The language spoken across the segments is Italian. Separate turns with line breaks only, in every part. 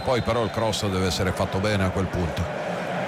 poi però il cross deve essere fatto bene a quel punto.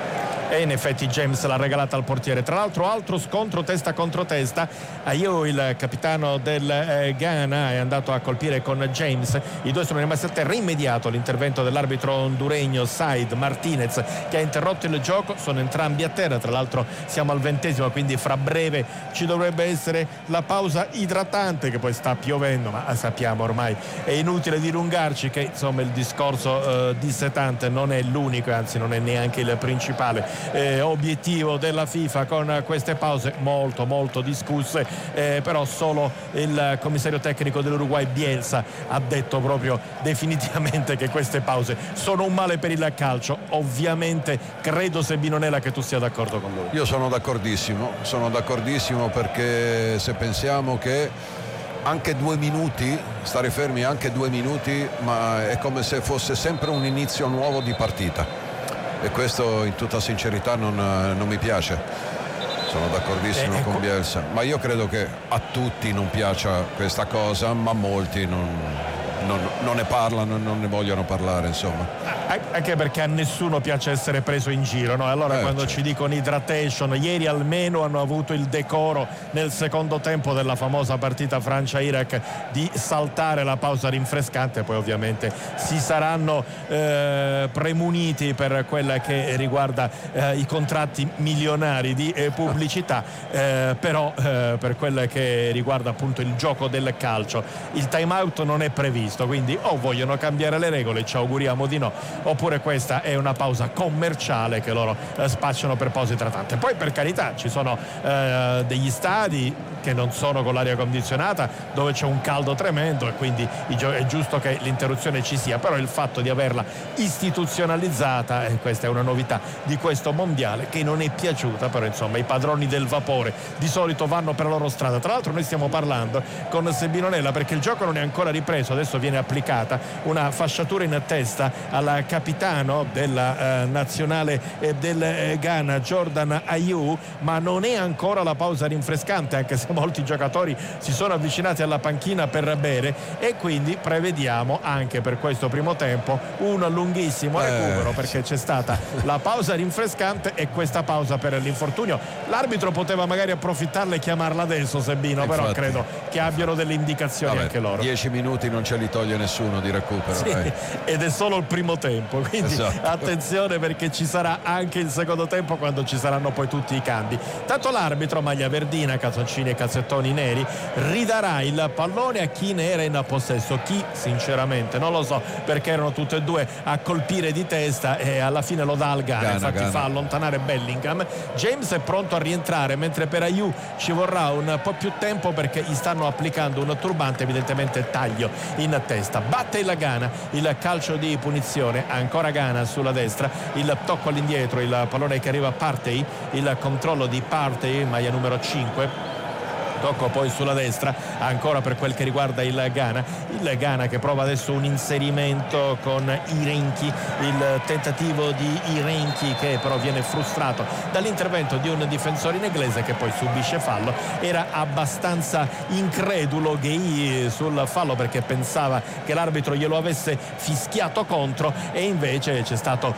E in effetti James l'ha regalata al portiere. Tra l'altro altro scontro testa contro testa. Ayew, il capitano del Ghana, è andato a colpire con James, i due sono rimasti a terra. Immediato l'intervento dell'arbitro honduregno Said Martinez, che ha interrotto il gioco. Sono entrambi a terra, tra l'altro siamo al 20°, quindi fra breve ci dovrebbe essere la pausa idratante, che poi sta piovendo, ma sappiamo ormai, è inutile dilungarci che insomma il discorso dissetante non è l'unico, anzi non è neanche il principale obiettivo della FIFA con queste pause molto molto discusse, però solo il commissario tecnico dell'Uruguay Bielsa ha detto proprio definitivamente che queste pause sono un male per il calcio. Ovviamente credo, Sebinonella, che tu sia d'accordo con lui.
Io sono d'accordissimo perché se pensiamo che anche 2 minuti, stare fermi anche 2 minuti, ma è come se fosse sempre un inizio nuovo di partita. E questo in tutta sincerità non mi piace. Sono d'accordissimo con Bielsa, ma io credo che a tutti non piaccia questa cosa, ma molti non ne parlano, non ne vogliono parlare, insomma.
Anche perché a nessuno piace essere preso in giro, no? Allora quando ci dicono hydration, ieri almeno hanno avuto il decoro nel secondo tempo della famosa partita Francia-Iraq di saltare la pausa rinfrescante. Poi ovviamente si saranno premuniti per quella che riguarda i contratti milionari di pubblicità, però per quella che riguarda appunto il gioco del calcio il time out non è previsto, quindi o vogliono cambiare le regole, ci auguriamo di no, oppure questa è una pausa commerciale che loro spacciano per pause idratante. Poi per carità ci sono degli stadi che non sono con l'aria condizionata, dove c'è un caldo tremendo e quindi è giusto che l'interruzione ci sia, però il fatto di averla istituzionalizzata, e questa è una novità di questo mondiale che non è piaciuta, però insomma i padroni del vapore di solito vanno per la loro strada. Tra l'altro noi stiamo parlando con Sebinonella perché il gioco non è ancora ripreso, adesso viene applicata una fasciatura in testa al capitano della nazionale del Ghana, Jordan Ayew, ma non è ancora la pausa rinfrescante, anche se molti giocatori si sono avvicinati alla panchina per bere, e quindi prevediamo anche per questo primo tempo un lunghissimo recupero, perché c'è stata la pausa rinfrescante e questa pausa per l'infortunio. L'arbitro poteva magari approfittarla e chiamarla adesso, Sebbino, però
infatti,
credo che abbiano delle indicazioni anche loro.
10 minuti non ce li toglie nessuno di recupero.
Sì, ed è solo il primo tempo, quindi attenzione, perché ci sarà anche il secondo tempo quando ci saranno poi tutti i cambi. Tanto l'arbitro, maglia verdina, calzoncini e calzettoni neri, ridarà il pallone a chi ne era in possesso. Chi sinceramente non lo so, perché erano tutte e due a colpire di testa e alla fine lo dà al Ghana, infatti fa allontanare Bellingham. James è pronto a rientrare, mentre per Ayew ci vorrà un po' più tempo perché gli stanno applicando un turbante, evidentemente taglio in testa. Batte il Ghana, il calcio di punizione, ancora Ghana sulla destra, il tocco all'indietro, il pallone che arriva a Partey, il controllo di Partey, maglia numero 5. Tocco poi sulla destra ancora per quel che riguarda il Ghana che prova adesso un inserimento con Irenchi, il tentativo di Irenchi che però viene frustrato dall'intervento di un difensore inglese che poi subisce fallo. Era abbastanza incredulo Gueye sul fallo perché pensava che l'arbitro glielo avesse fischiato contro, e invece c'è stato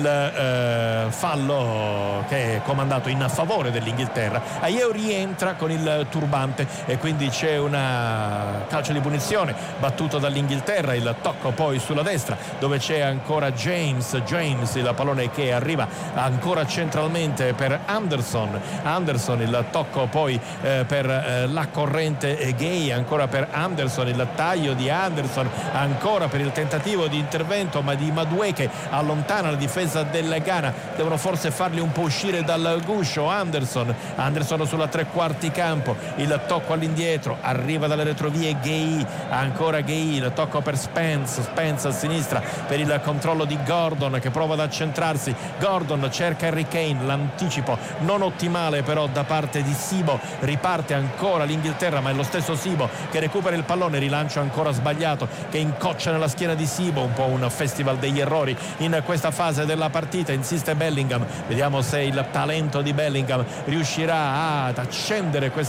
il fallo che è comandato in favore dell'Inghilterra. Ayew rientra con il turbante e quindi c'è una calcio di punizione battuto dall'Inghilterra. Il tocco poi sulla destra dove c'è ancora James, il pallone che arriva ancora centralmente per Anderson, il tocco poi per la corrente Gueye, ancora per Anderson, il taglio di Anderson, ancora per il tentativo di intervento ma di Madueke, allontana la difesa del Ghana. Devono forse farli un po' uscire dal guscio. Anderson sulla tre quarti campo, il tocco all'indietro, arriva dalle retrovie Gueye, ancora Gueye, il tocco per Spence a sinistra per il controllo di Gordon che prova ad accentrarsi. Gordon cerca Harry Kane, l'anticipo non ottimale però da parte di Sibo. Riparte ancora l'Inghilterra, ma è lo stesso Sibo che recupera il pallone, rilancio ancora sbagliato che incoccia nella schiena di Sibo, un po' un festival degli errori in questa fase della partita. Insiste Bellingham, vediamo se il talento di Bellingham riuscirà ad accendere questa partita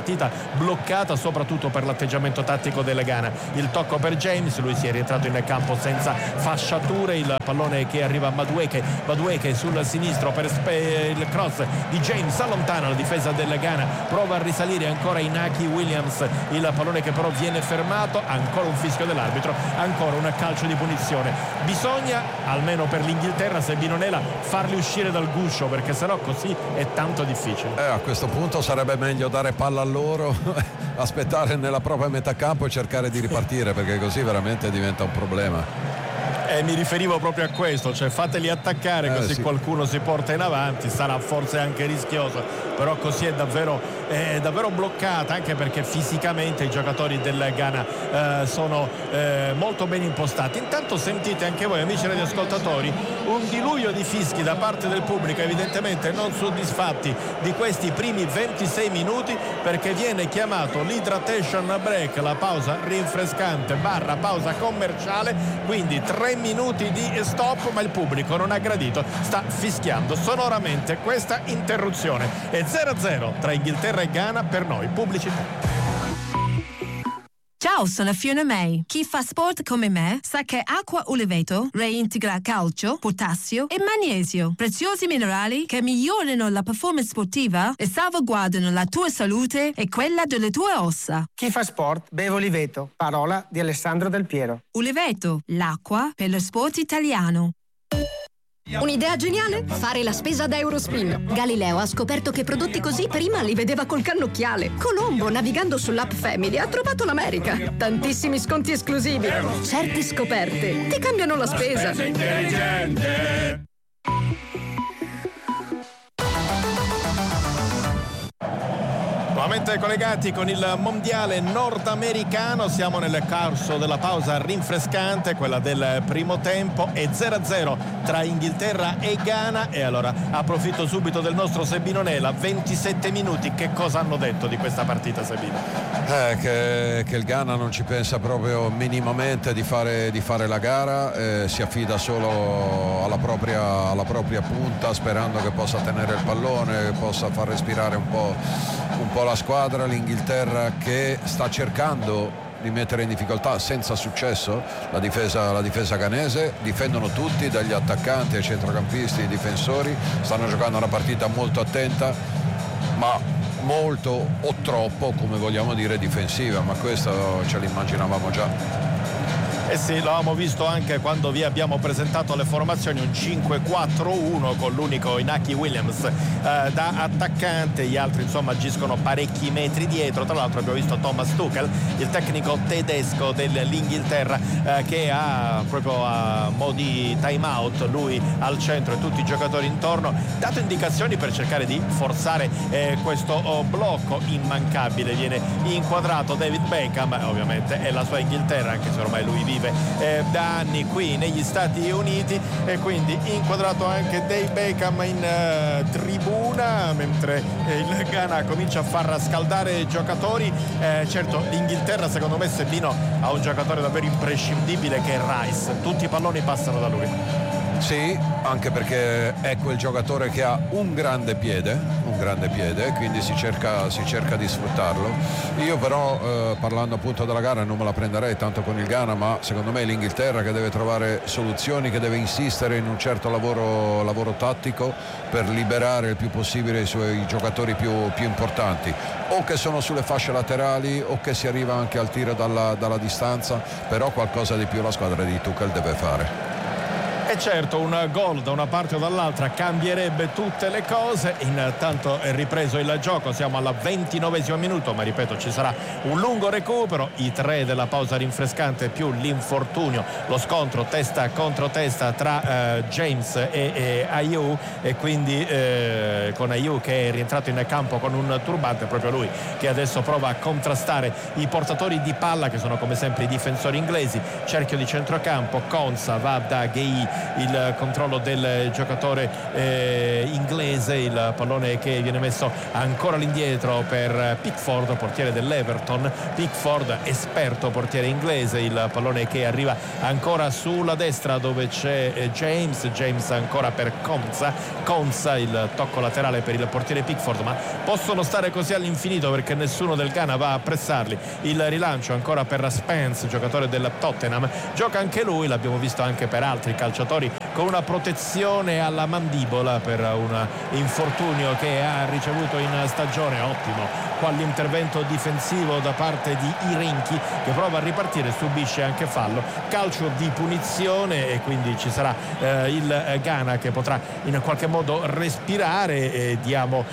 partita bloccata soprattutto per l'atteggiamento tattico della Ghana. Il tocco per James, lui si è rientrato in campo senza fasciature, il pallone che arriva a Madueke sul sinistro per il cross di James, allontana la difesa della Ghana, prova a risalire ancora Inaki Williams, il pallone che però viene fermato, ancora un fischio dell'arbitro, ancora un calcio di punizione. Bisogna, almeno per l'Inghilterra, se Binonela, farli uscire dal guscio, perché sennò così è tanto difficile.
A questo punto sarebbe meglio dare palla a loro, aspettare nella propria metà campo e cercare di ripartire, perché così veramente diventa un problema.
Mi riferivo proprio a questo, cioè fateli attaccare così sì. Qualcuno si porta in avanti, sarà forse anche rischioso, però così è davvero bloccata, anche perché fisicamente i giocatori del Ghana sono molto ben impostati. Intanto sentite anche voi, amici radioascoltatori, un diluvio di fischi da parte del pubblico, evidentemente non soddisfatti di questi primi 26 minuti, perché viene chiamato l'hydration break, la pausa rinfrescante / pausa commerciale, quindi 3 minuti di stop, ma il pubblico non ha gradito, sta fischiando sonoramente questa interruzione. È 0-0 tra Inghilterra e Ghana, per noi pubblicità.
Ciao, sono Fiona May. Chi fa sport come me sa che Acqua Uliveto reintegra calcio, potassio e magnesio, preziosi minerali che migliorano la performance sportiva e salvaguardano la tua salute e quella delle tue ossa.
Chi fa sport beve Uliveto, parola di Alessandro Del Piero.
Uliveto, l'acqua per lo sport italiano.
Un'idea geniale? Fare la spesa da Eurospin. Galileo ha scoperto che prodotti così prima li vedeva col cannocchiale. Colombo, navigando sull'app Family, ha trovato l'America. Tantissimi sconti esclusivi. Certe scoperte ti cambiano la spesa. Intelligente.
Nuovamente collegati con il mondiale nordamericano, siamo nel corso della pausa rinfrescante, quella del primo tempo, e 0-0 tra Inghilterra e Ghana. E allora approfitto subito del nostro Sebino Nela, 27 minuti, che cosa hanno detto di questa partita, Sebino?
Che il Ghana non ci pensa proprio minimamente di fare la gara, si affida solo alla propria punta, sperando che possa tenere il pallone, che possa far respirare un po' la squadra. L'Inghilterra che sta cercando di mettere in difficoltà senza successo la difesa ghanese, difendono tutti, dagli attaccanti ai centrocampisti, ai difensori, stanno giocando una partita molto attenta, ma molto o troppo, come vogliamo dire, difensiva, ma questo ce l'immaginavamo già.
Eh sì, lo avevamo visto anche quando vi abbiamo presentato le formazioni, un 5-4-1 con l'unico Inaki Williams da attaccante, gli altri insomma agiscono parecchi metri dietro. Tra l'altro abbiamo visto Thomas Tuchel, il tecnico tedesco dell'Inghilterra, che ha proprio a mo' di time out, lui al centro e tutti i giocatori intorno, dato indicazioni per cercare di forzare questo blocco immancabile. Viene inquadrato David Beckham, ovviamente è la sua Inghilterra, anche se ormai lui vive da anni qui negli Stati Uniti, e quindi inquadrato anche Dave Beckham in tribuna, mentre il Ghana comincia a far scaldare i giocatori. Certo, l'Inghilterra secondo me, Sebino, ha un giocatore davvero imprescindibile che è Rice, tutti i palloni passano da lui.
Sì, anche perché è quel giocatore che ha un grande piede, quindi si cerca di sfruttarlo. Io però, parlando appunto della gara, non me la prenderei tanto con il Ghana, ma secondo me è l'Inghilterra che deve trovare soluzioni, che deve insistere in un certo lavoro tattico per liberare il più possibile i suoi giocatori più importanti, o che sono sulle fasce laterali o che si arriva anche al tiro dalla distanza, però qualcosa di più la squadra di Tuchel deve fare.
E certo, un gol da una parte o dall'altra cambierebbe tutte le cose. Intanto è ripreso il gioco, siamo al 29esimo minuto, ma ripeto, ci sarà un lungo recupero, i 3 della pausa rinfrescante più l'infortunio, lo scontro testa contro testa tra James e Ayew, e quindi con Ayew che è rientrato in campo con un turbante, proprio lui che adesso prova a contrastare i portatori di palla, che sono come sempre i difensori inglesi. Cerchio di centrocampo, Konsa va da Gueye il controllo del giocatore inglese, il pallone che viene messo ancora all'indietro per Pickford, portiere dell'Everton. Pickford, esperto portiere inglese, il pallone che arriva ancora sulla destra dove c'è James ancora per Konsa, il tocco laterale per il portiere Pickford, ma possono stare così all'infinito perché nessuno del Ghana va a pressarli. Il rilancio ancora per Spence, giocatore del Tottenham, gioca anche lui, l'abbiamo visto anche per altri calciatori con una protezione alla mandibola per un infortunio che ha ricevuto in stagione. Ottimo qua l'intervento difensivo da parte di Irenchi che prova a ripartire, subisce anche fallo, calcio di punizione e quindi ci sarà il Ghana che potrà in qualche modo respirare. E diamo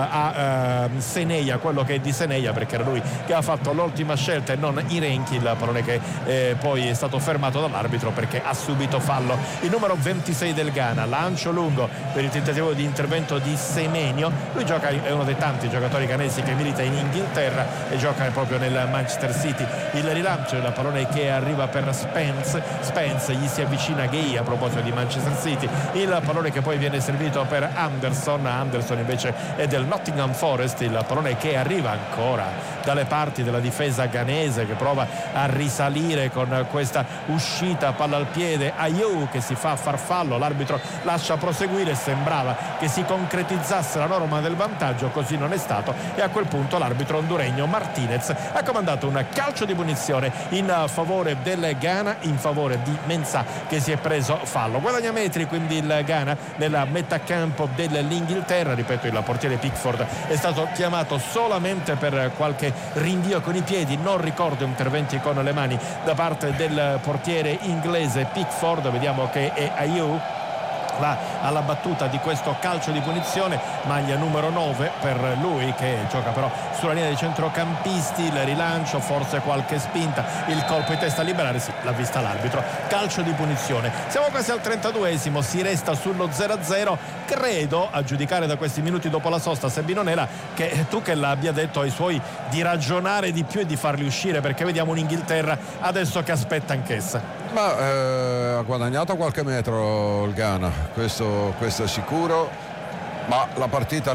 a Seneia quello che è di Seneia, perché era lui che ha fatto l'ultima scelta e non Irenchi, il pallone che poi è stato fermato dall'arbitro perché ha subito fallo il numero 26 del Ghana. Lancio lungo per il tentativo di intervento di Semenyo, lui è uno dei tanti giocatori ghanesi che milita in Inghilterra e gioca proprio nel Manchester City. Il rilancio del pallone che arriva per Spence, gli si avvicina Gay a proposito di Manchester City, il pallone che poi viene servito per Anderson invece è del Nottingham Forest, il pallone che arriva ancora dalle parti della difesa ghanese che prova a risalire con questa uscita, palla al piede, Ayew che si fa farfallo, l'arbitro lascia proseguire, sembrava che si concretizzasse la norma del vantaggio, così non è stato e a quel punto l'arbitro honduregno Martinez ha comandato un calcio di punizione in favore del Ghana, in favore di Mensah che si è preso fallo. Guadagna metri quindi il Ghana nella metà campo dell'Inghilterra, ripeto il portiere Pickford è stato chiamato solamente per qualche rinvio con i piedi, non ricordo interventi con le mani da parte del portiere inglese Pickford. Vediamo che è Ayew va alla battuta di questo calcio di punizione, maglia numero 9 per lui che gioca però sulla linea dei centrocampisti. Il rilancio, forse qualche spinta, il colpo di testa a liberare, sì, l'ha vista l'arbitro, calcio di punizione. Siamo quasi al 32esimo, si resta sullo 0-0. Credo, a giudicare da questi minuti dopo la sosta, Sebbi Nonela, che Tuchel abbia detto ai suoi di ragionare di più e di farli uscire, perché vediamo un'Inghilterra adesso che aspetta anch'essa.
Ma ha guadagnato qualche metro il Ghana, questo è sicuro, ma la partita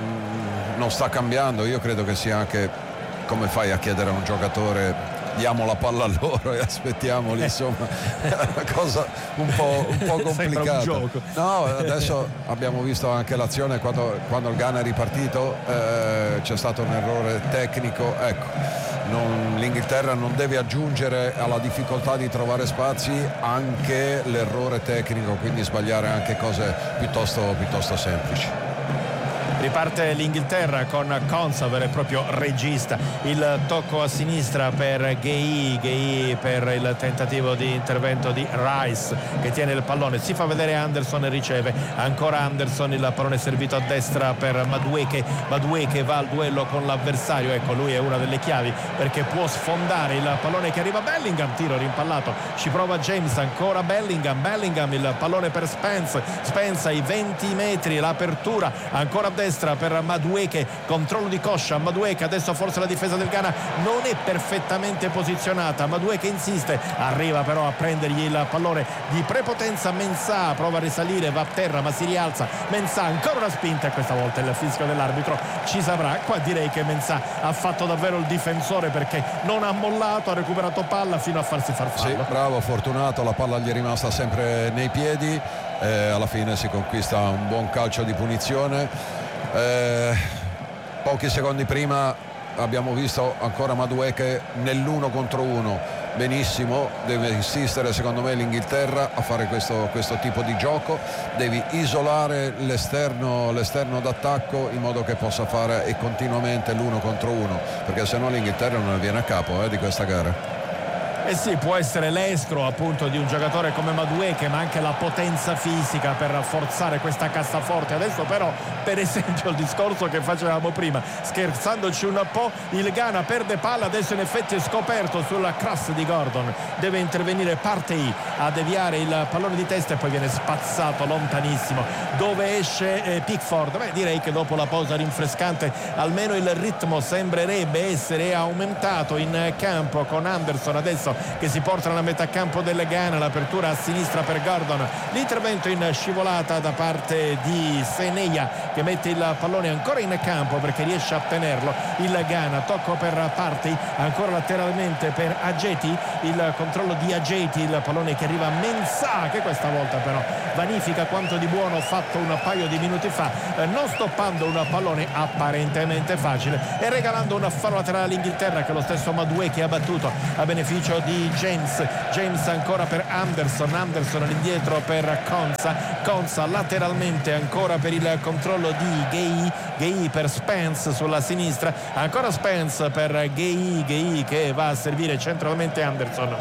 non sta cambiando. Io credo che sia anche, come fai a chiedere a un giocatore diamo la palla a loro e aspettiamoli, insomma è una cosa un po' complicata.
Un gioco.
No, adesso abbiamo visto anche l'azione quando il Ghana è ripartito, c'è stato un errore tecnico, ecco. L'Inghilterra non deve aggiungere alla difficoltà di trovare spazi anche l'errore tecnico, quindi sbagliare anche cose piuttosto semplici.
Riparte l'Inghilterra con Konsa, vero e proprio regista, il tocco a sinistra per Gay per il tentativo di intervento di Rice che tiene il pallone, si fa vedere Anderson e riceve ancora Anderson, il pallone servito a destra per Madueke va al duello con l'avversario, ecco lui è una delle chiavi perché può sfondare il pallone che arriva Bellingham, tiro rimpallato, ci prova James, ancora Bellingham, il pallone per Spence ai 20 metri, l'apertura ancora a destra per Madueke, controllo di coscia, Madueke adesso forse la difesa del Ghana non è perfettamente posizionata, Madueke insiste, arriva però a prendergli il pallone di prepotenza Mensah, prova a risalire, va a terra ma si rialza, Mensah ancora una spinta e questa volta il fischio dell'arbitro ci saprà. Qua direi che Mensah ha fatto davvero il difensore perché non ha mollato, ha recuperato palla fino a farsi far fallo.
Sì, bravo, fortunato, la palla gli è rimasta sempre nei piedi e alla fine si conquista un buon calcio di punizione. Pochi secondi prima abbiamo visto ancora Madueke nell'1 contro 1, benissimo, deve insistere secondo me l'Inghilterra a fare questo tipo di gioco, devi isolare l'esterno d'attacco in modo che possa fare e continuamente l'1 contro 1, perché sennò l'Inghilterra non viene a capo di questa gara.
Eh sì, può essere l'estro appunto di un giocatore come Madueke, ma anche la potenza fisica per forzare questa cassaforte. Adesso però, per esempio, il discorso che facevamo prima, scherzandoci un po', il Ghana perde palla, adesso in effetti è scoperto sulla cross di Gordon, deve intervenire Partey a deviare il pallone di testa e poi viene spazzato lontanissimo. Dove esce Pickford? Beh, direi che dopo la pausa rinfrescante almeno il ritmo sembrerebbe essere aumentato in campo con Anderson adesso che si porta nella metà campo del Ghana. L'apertura a sinistra per Gordon, l'intervento in scivolata da parte di Seneia che mette il pallone ancora in campo perché riesce a tenerlo il Ghana. Tocco per Partey, ancora lateralmente per Ageti, il controllo di Ageti, il pallone che arriva a Mensah, che questa volta però vanifica quanto di buono fatto un paio di minuti fa, non stoppando un pallone apparentemente facile e regalando un fallo laterale all'Inghilterra, che lo stesso Madueke ha battuto a beneficio di James ancora per Anderson all'indietro per Konsa lateralmente ancora per il controllo di Gueye per Spence sulla sinistra, ancora Spence per Gueye che va a servire centralmente Anderson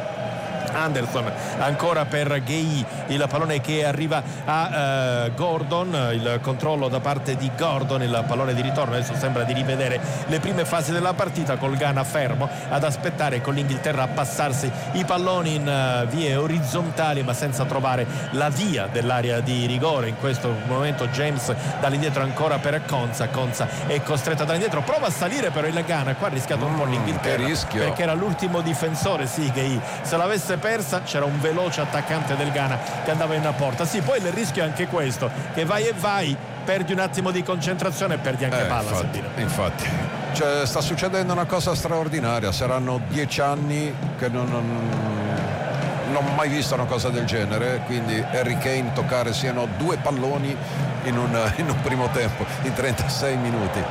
ancora per Gueye, il pallone che arriva a Gordon, il controllo da parte di Gordon, il pallone di ritorno. Adesso sembra di rivedere le prime fasi della partita, col Ghana fermo ad aspettare, con l'Inghilterra a passarsi i palloni in vie orizzontali ma senza trovare la via dell'area di rigore. In questo momento James dall'indietro ancora per Konsa è costretta dall'indietro, prova a salire però il Ghana, qua ha rischiato un po' l'Inghilterra perché era l'ultimo difensore, Gueye, se l'avesse persa c'era un veloce attaccante del Ghana che andava in porta. Sì, poi il rischio è anche questo, che vai, perdi un attimo di concentrazione e perdi anche palla.
Infatti cioè, sta succedendo una cosa straordinaria, saranno 10 anni che non ho mai visto una cosa del genere, quindi Harry Kane toccare siano 2 palloni in un primo tempo, in 36 minuti.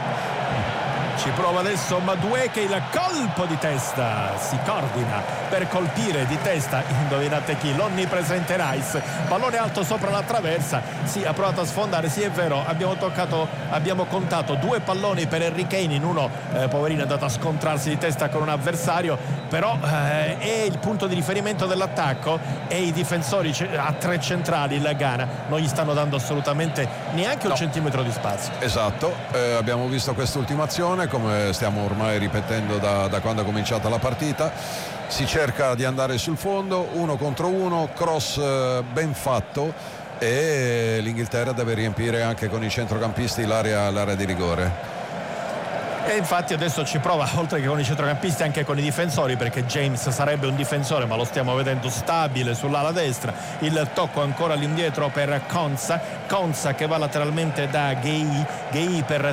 Ci prova adesso Madueke, il colpo di testa, si coordina per colpire di testa, indovinate chi? L'onnipresente Rice, pallone alto sopra la traversa, sì, ha provato a sfondare, sì è vero, abbiamo contato 2 palloni per Harry Kane, in uno poverino è andato a scontrarsi di testa con un avversario, però è il punto di riferimento dell'attacco e i difensori a 3 centrali, il Ghana non gli stanno dando assolutamente neanche un centimetro di spazio.
Esatto, abbiamo visto quest'ultima azione come stiamo ormai ripetendo da quando è cominciata la partita. Si cerca di andare sul fondo, 1 contro 1, cross ben fatto, e l'Inghilterra deve riempire anche con i centrocampisti l'area di rigore.
E infatti adesso ci prova, oltre che con i centrocampisti, anche con i difensori, perché James sarebbe un difensore ma lo stiamo vedendo stabile sull'ala destra. Il tocco ancora all'indietro per Konsa che va lateralmente da Gueye per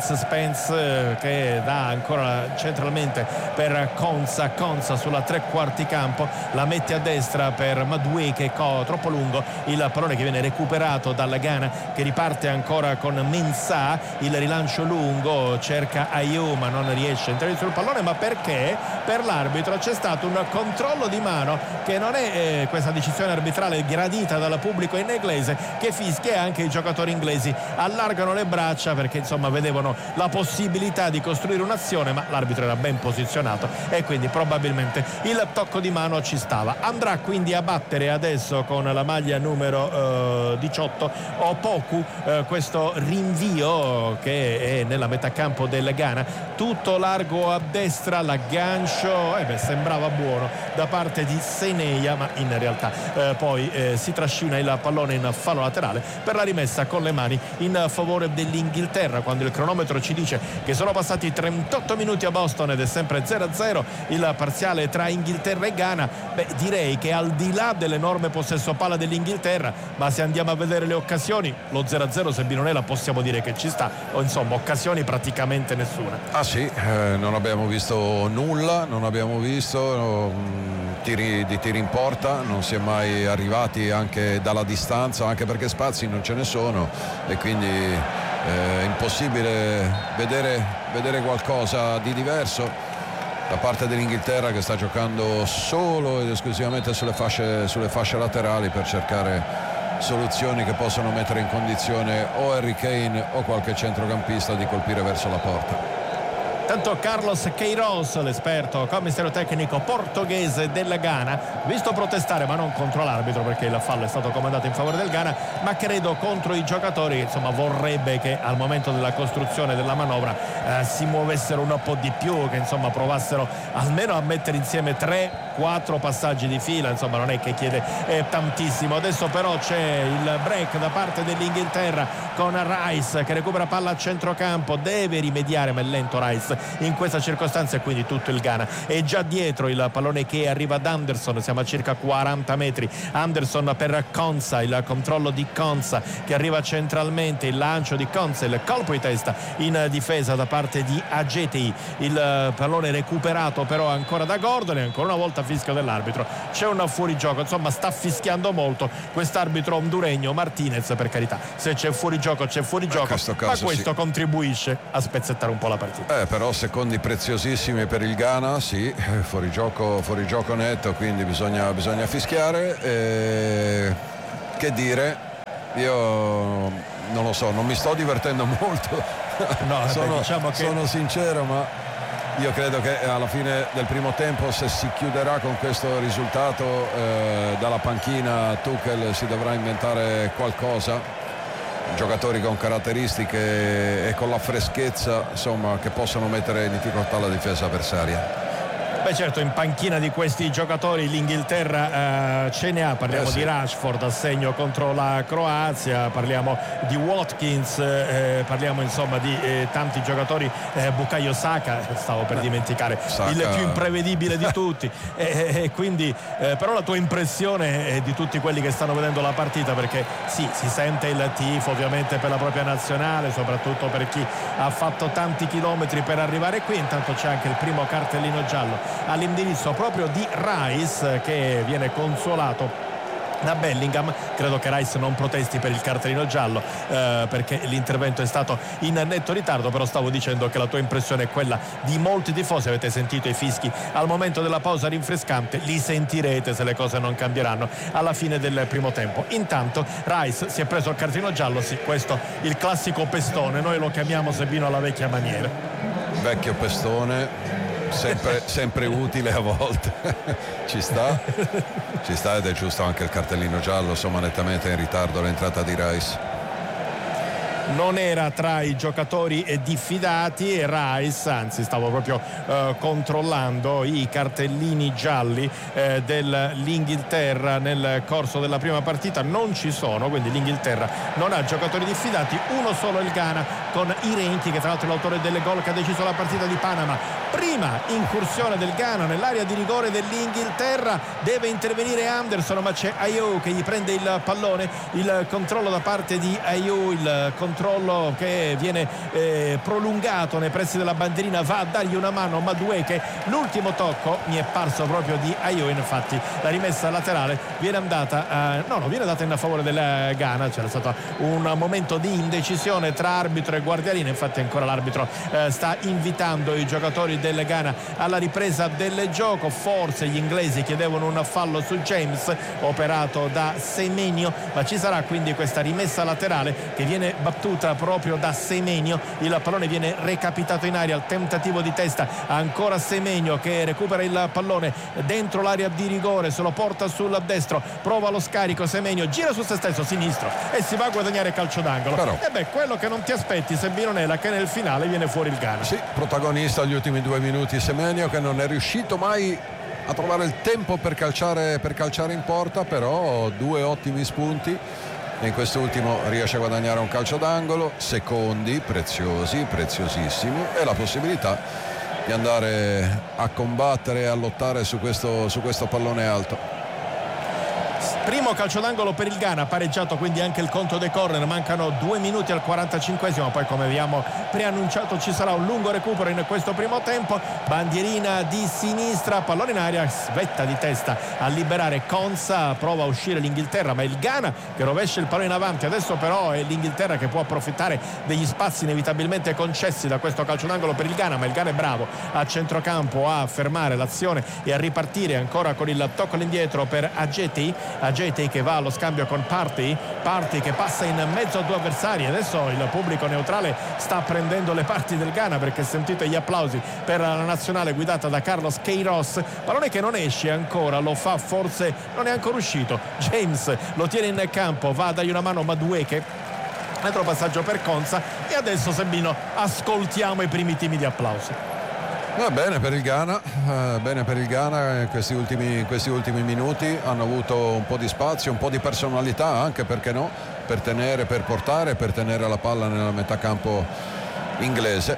Spence che dà ancora centralmente per Konsa sulla 3/4 campo, la mette a destra per Madueke, troppo lungo il pallone che viene recuperato dalla Ghana, che riparte ancora con Mensah, il rilancio lungo, cerca Ayew ma non riesce a entrare sul pallone, ma perché per l'arbitro c'è stato un controllo di mano che non è questa decisione arbitrale gradita dal pubblico in inglese, che fischia, e anche i giocatori inglesi allargano le braccia perché insomma vedevano la possibilità di costruire un'azione, ma l'arbitro era ben posizionato e quindi probabilmente il tocco di mano ci stava. Andrà quindi a battere adesso con la maglia numero 18 Opoku, questo rinvio che è nella metà campo del Ghana, tutto largo a destra, l'aggancio sembrava buono da parte di Seneia, ma in realtà poi si trascina il pallone in fallo laterale per la rimessa con le mani in favore dell'Inghilterra, quando il cronometro ci dice che sono passati 38 minuti a Boston ed è sempre 0-0 il parziale tra Inghilterra e Ghana. Direi che al di là dell'enorme possesso palla dell'Inghilterra, ma se andiamo a vedere le occasioni, lo 0-0 se Binonella possiamo dire che ci sta, o insomma occasioni praticamente nessuna.
Ah sì, non abbiamo visto nulla, non abbiamo visto tiri in porta, non si è mai arrivati anche dalla distanza, anche perché spazi non ce ne sono e quindi è impossibile vedere qualcosa di diverso da parte dell'Inghilterra, che sta giocando solo ed esclusivamente sulle fasce laterali per cercare soluzioni che possono mettere in condizione o Harry Kane o qualche centrocampista di colpire verso la porta.
Tanto Carlos Queiroz, l'esperto commissario tecnico portoghese del Ghana, visto protestare, ma non contro l'arbitro perché il fallo è stato comandato in favore del Ghana, ma credo contro i giocatori, insomma vorrebbe che al momento della costruzione della manovra si muovessero un po' di più, che insomma provassero almeno a mettere insieme 3 4 passaggi di fila, insomma non è che chiede tantissimo. Adesso però c'è il break da parte dell'Inghilterra con Rice che recupera palla a centrocampo, deve rimediare ma è lento Rice in questa circostanza, e quindi tutto il Ghana è già dietro. Il pallone che arriva ad Anderson, siamo a circa 40 metri. Anderson per Konsa, il controllo di Konsa che arriva centralmente, il lancio di Konsa, il colpo di testa in difesa da parte di Adjetey. Il pallone recuperato però ancora da Gordon e ancora una volta fischio dell'arbitro. C'è un fuorigioco, insomma sta fischiando molto quest'arbitro honduregno Martinez. Per carità, se c'è fuorigioco c'è fuorigioco, ma questo contribuisce a spezzettare un po' la partita.
Però secondi preziosissimi per il Ghana, sì, fuorigioco netto, quindi bisogna fischiare. Che dire, io non lo so, non mi sto divertendo molto.
No,
sono sincero, ma io credo che alla fine del primo tempo, se si chiuderà con questo risultato, dalla panchina Tuchel si dovrà inventare qualcosa. Giocatori con caratteristiche e con la freschezza, insomma, che possono mettere in difficoltà la difesa avversaria.
Beh certo, in panchina di questi giocatori l'Inghilterra ce ne ha, parliamo
sì.
di Rashford a segno contro la Croazia, parliamo di Watkins, parliamo insomma di tanti giocatori, Bukayo Saka, stavo per dimenticare, Saka, il più imprevedibile di tutti, quindi però la tua impressione di tutti quelli che stanno vedendo la partita, perché sì, si sente il tifo ovviamente per la propria nazionale, soprattutto per chi ha fatto tanti chilometri per arrivare qui. Intanto c'è anche il primo cartellino giallo all'indirizzo proprio di Rice, che viene consolato da Bellingham. Credo che Rice non protesti per il cartellino giallo, perché l'intervento è stato in netto ritardo, però stavo dicendo che la tua impressione è quella di molti tifosi. Avete sentito i fischi al momento della pausa rinfrescante, li sentirete se le cose non cambieranno alla fine del primo tempo. Intanto Rice si è preso il cartellino giallo, sì, questo il classico pestone, noi lo chiamiamo Sebino alla vecchia maniera.
Vecchio pestone, sempre utile a volte. ci sta ed è giusto anche il cartellino giallo, insomma, nettamente in ritardo l'entrata di Rice.
Non era tra i giocatori diffidati e Rice, anzi stavo proprio controllando i cartellini gialli dell'Inghilterra nel corso della prima partita, non ci sono, quindi l'Inghilterra non ha giocatori diffidati, uno solo il Ghana con Irenchi, che tra l'altro è l'autore delle gol che ha deciso la partita di Panama. Prima incursione del Ghana nell'area di rigore dell'Inghilterra, deve intervenire Anderson, ma c'è Ayew che gli prende il pallone, il controllo da parte di Ayew, il controllo che viene prolungato nei pressi della bandierina, va a dargli una mano Madueke, l'ultimo tocco mi è parso proprio di Ayew, infatti la rimessa laterale viene andata viene data in favore del Ghana. C'era stato un momento di indecisione tra arbitro e guardialino, infatti ancora l'arbitro sta invitando i giocatori del Ghana alla ripresa del gioco. Forse gli inglesi chiedevano un fallo su James operato da Semenyo, ma ci sarà quindi questa rimessa laterale che viene battuta proprio da Semenyo. Il pallone viene recapitato in aria, il tentativo di testa, ancora Semenyo che recupera il pallone dentro l'area di rigore, se lo porta sul destro, prova lo scarico, Semenyo gira su se stesso sinistro e si va a guadagnare calcio d'angolo.
Però,
quello che non ti aspetti, Sebino Nela, che nel finale viene fuori il Ghana.
Sì, protagonista agli ultimi 2 minuti Semenyo, che non è riuscito mai a trovare il tempo per calciare in porta, però 2 ottimi spunti e in quest'ultimo riesce a guadagnare un calcio d'angolo, secondi preziosissimi, e la possibilità di andare a combattere e a lottare su questo pallone alto.
Primo calcio d'angolo per il Ghana, pareggiato quindi anche il conto dei corner, mancano 2 minuti al 45esimo, poi come abbiamo preannunciato ci sarà un lungo recupero in questo primo tempo. Bandierina di sinistra, pallone in aria, svetta di testa a liberare Konsa, prova a uscire l'Inghilterra, ma il Ghana che rovescia il pallone in avanti. Adesso però è l'Inghilterra che può approfittare degli spazi inevitabilmente concessi da questo calcio d'angolo per il Ghana, ma il Ghana è bravo a centrocampo a fermare l'azione e a ripartire ancora con il tocco all'indietro per Adjetey che va allo scambio con Partey che passa in mezzo a 2 avversari. Adesso il pubblico neutrale sta prendendo le parti del Ghana, perché sentite gli applausi per la nazionale guidata da Carlos Queiroz. Pallone che non esce ancora, lo fa, forse non è ancora uscito, James lo tiene in campo, va a dargli una mano Madueke, altro passaggio per Konsa, e adesso Sebino ascoltiamo i primi timidi applausi.
Bene per il Ghana, questi ultimi minuti hanno avuto un po' di spazio, un po' di personalità anche, perché no, per portare, per tenere la palla nella metà campo inglese.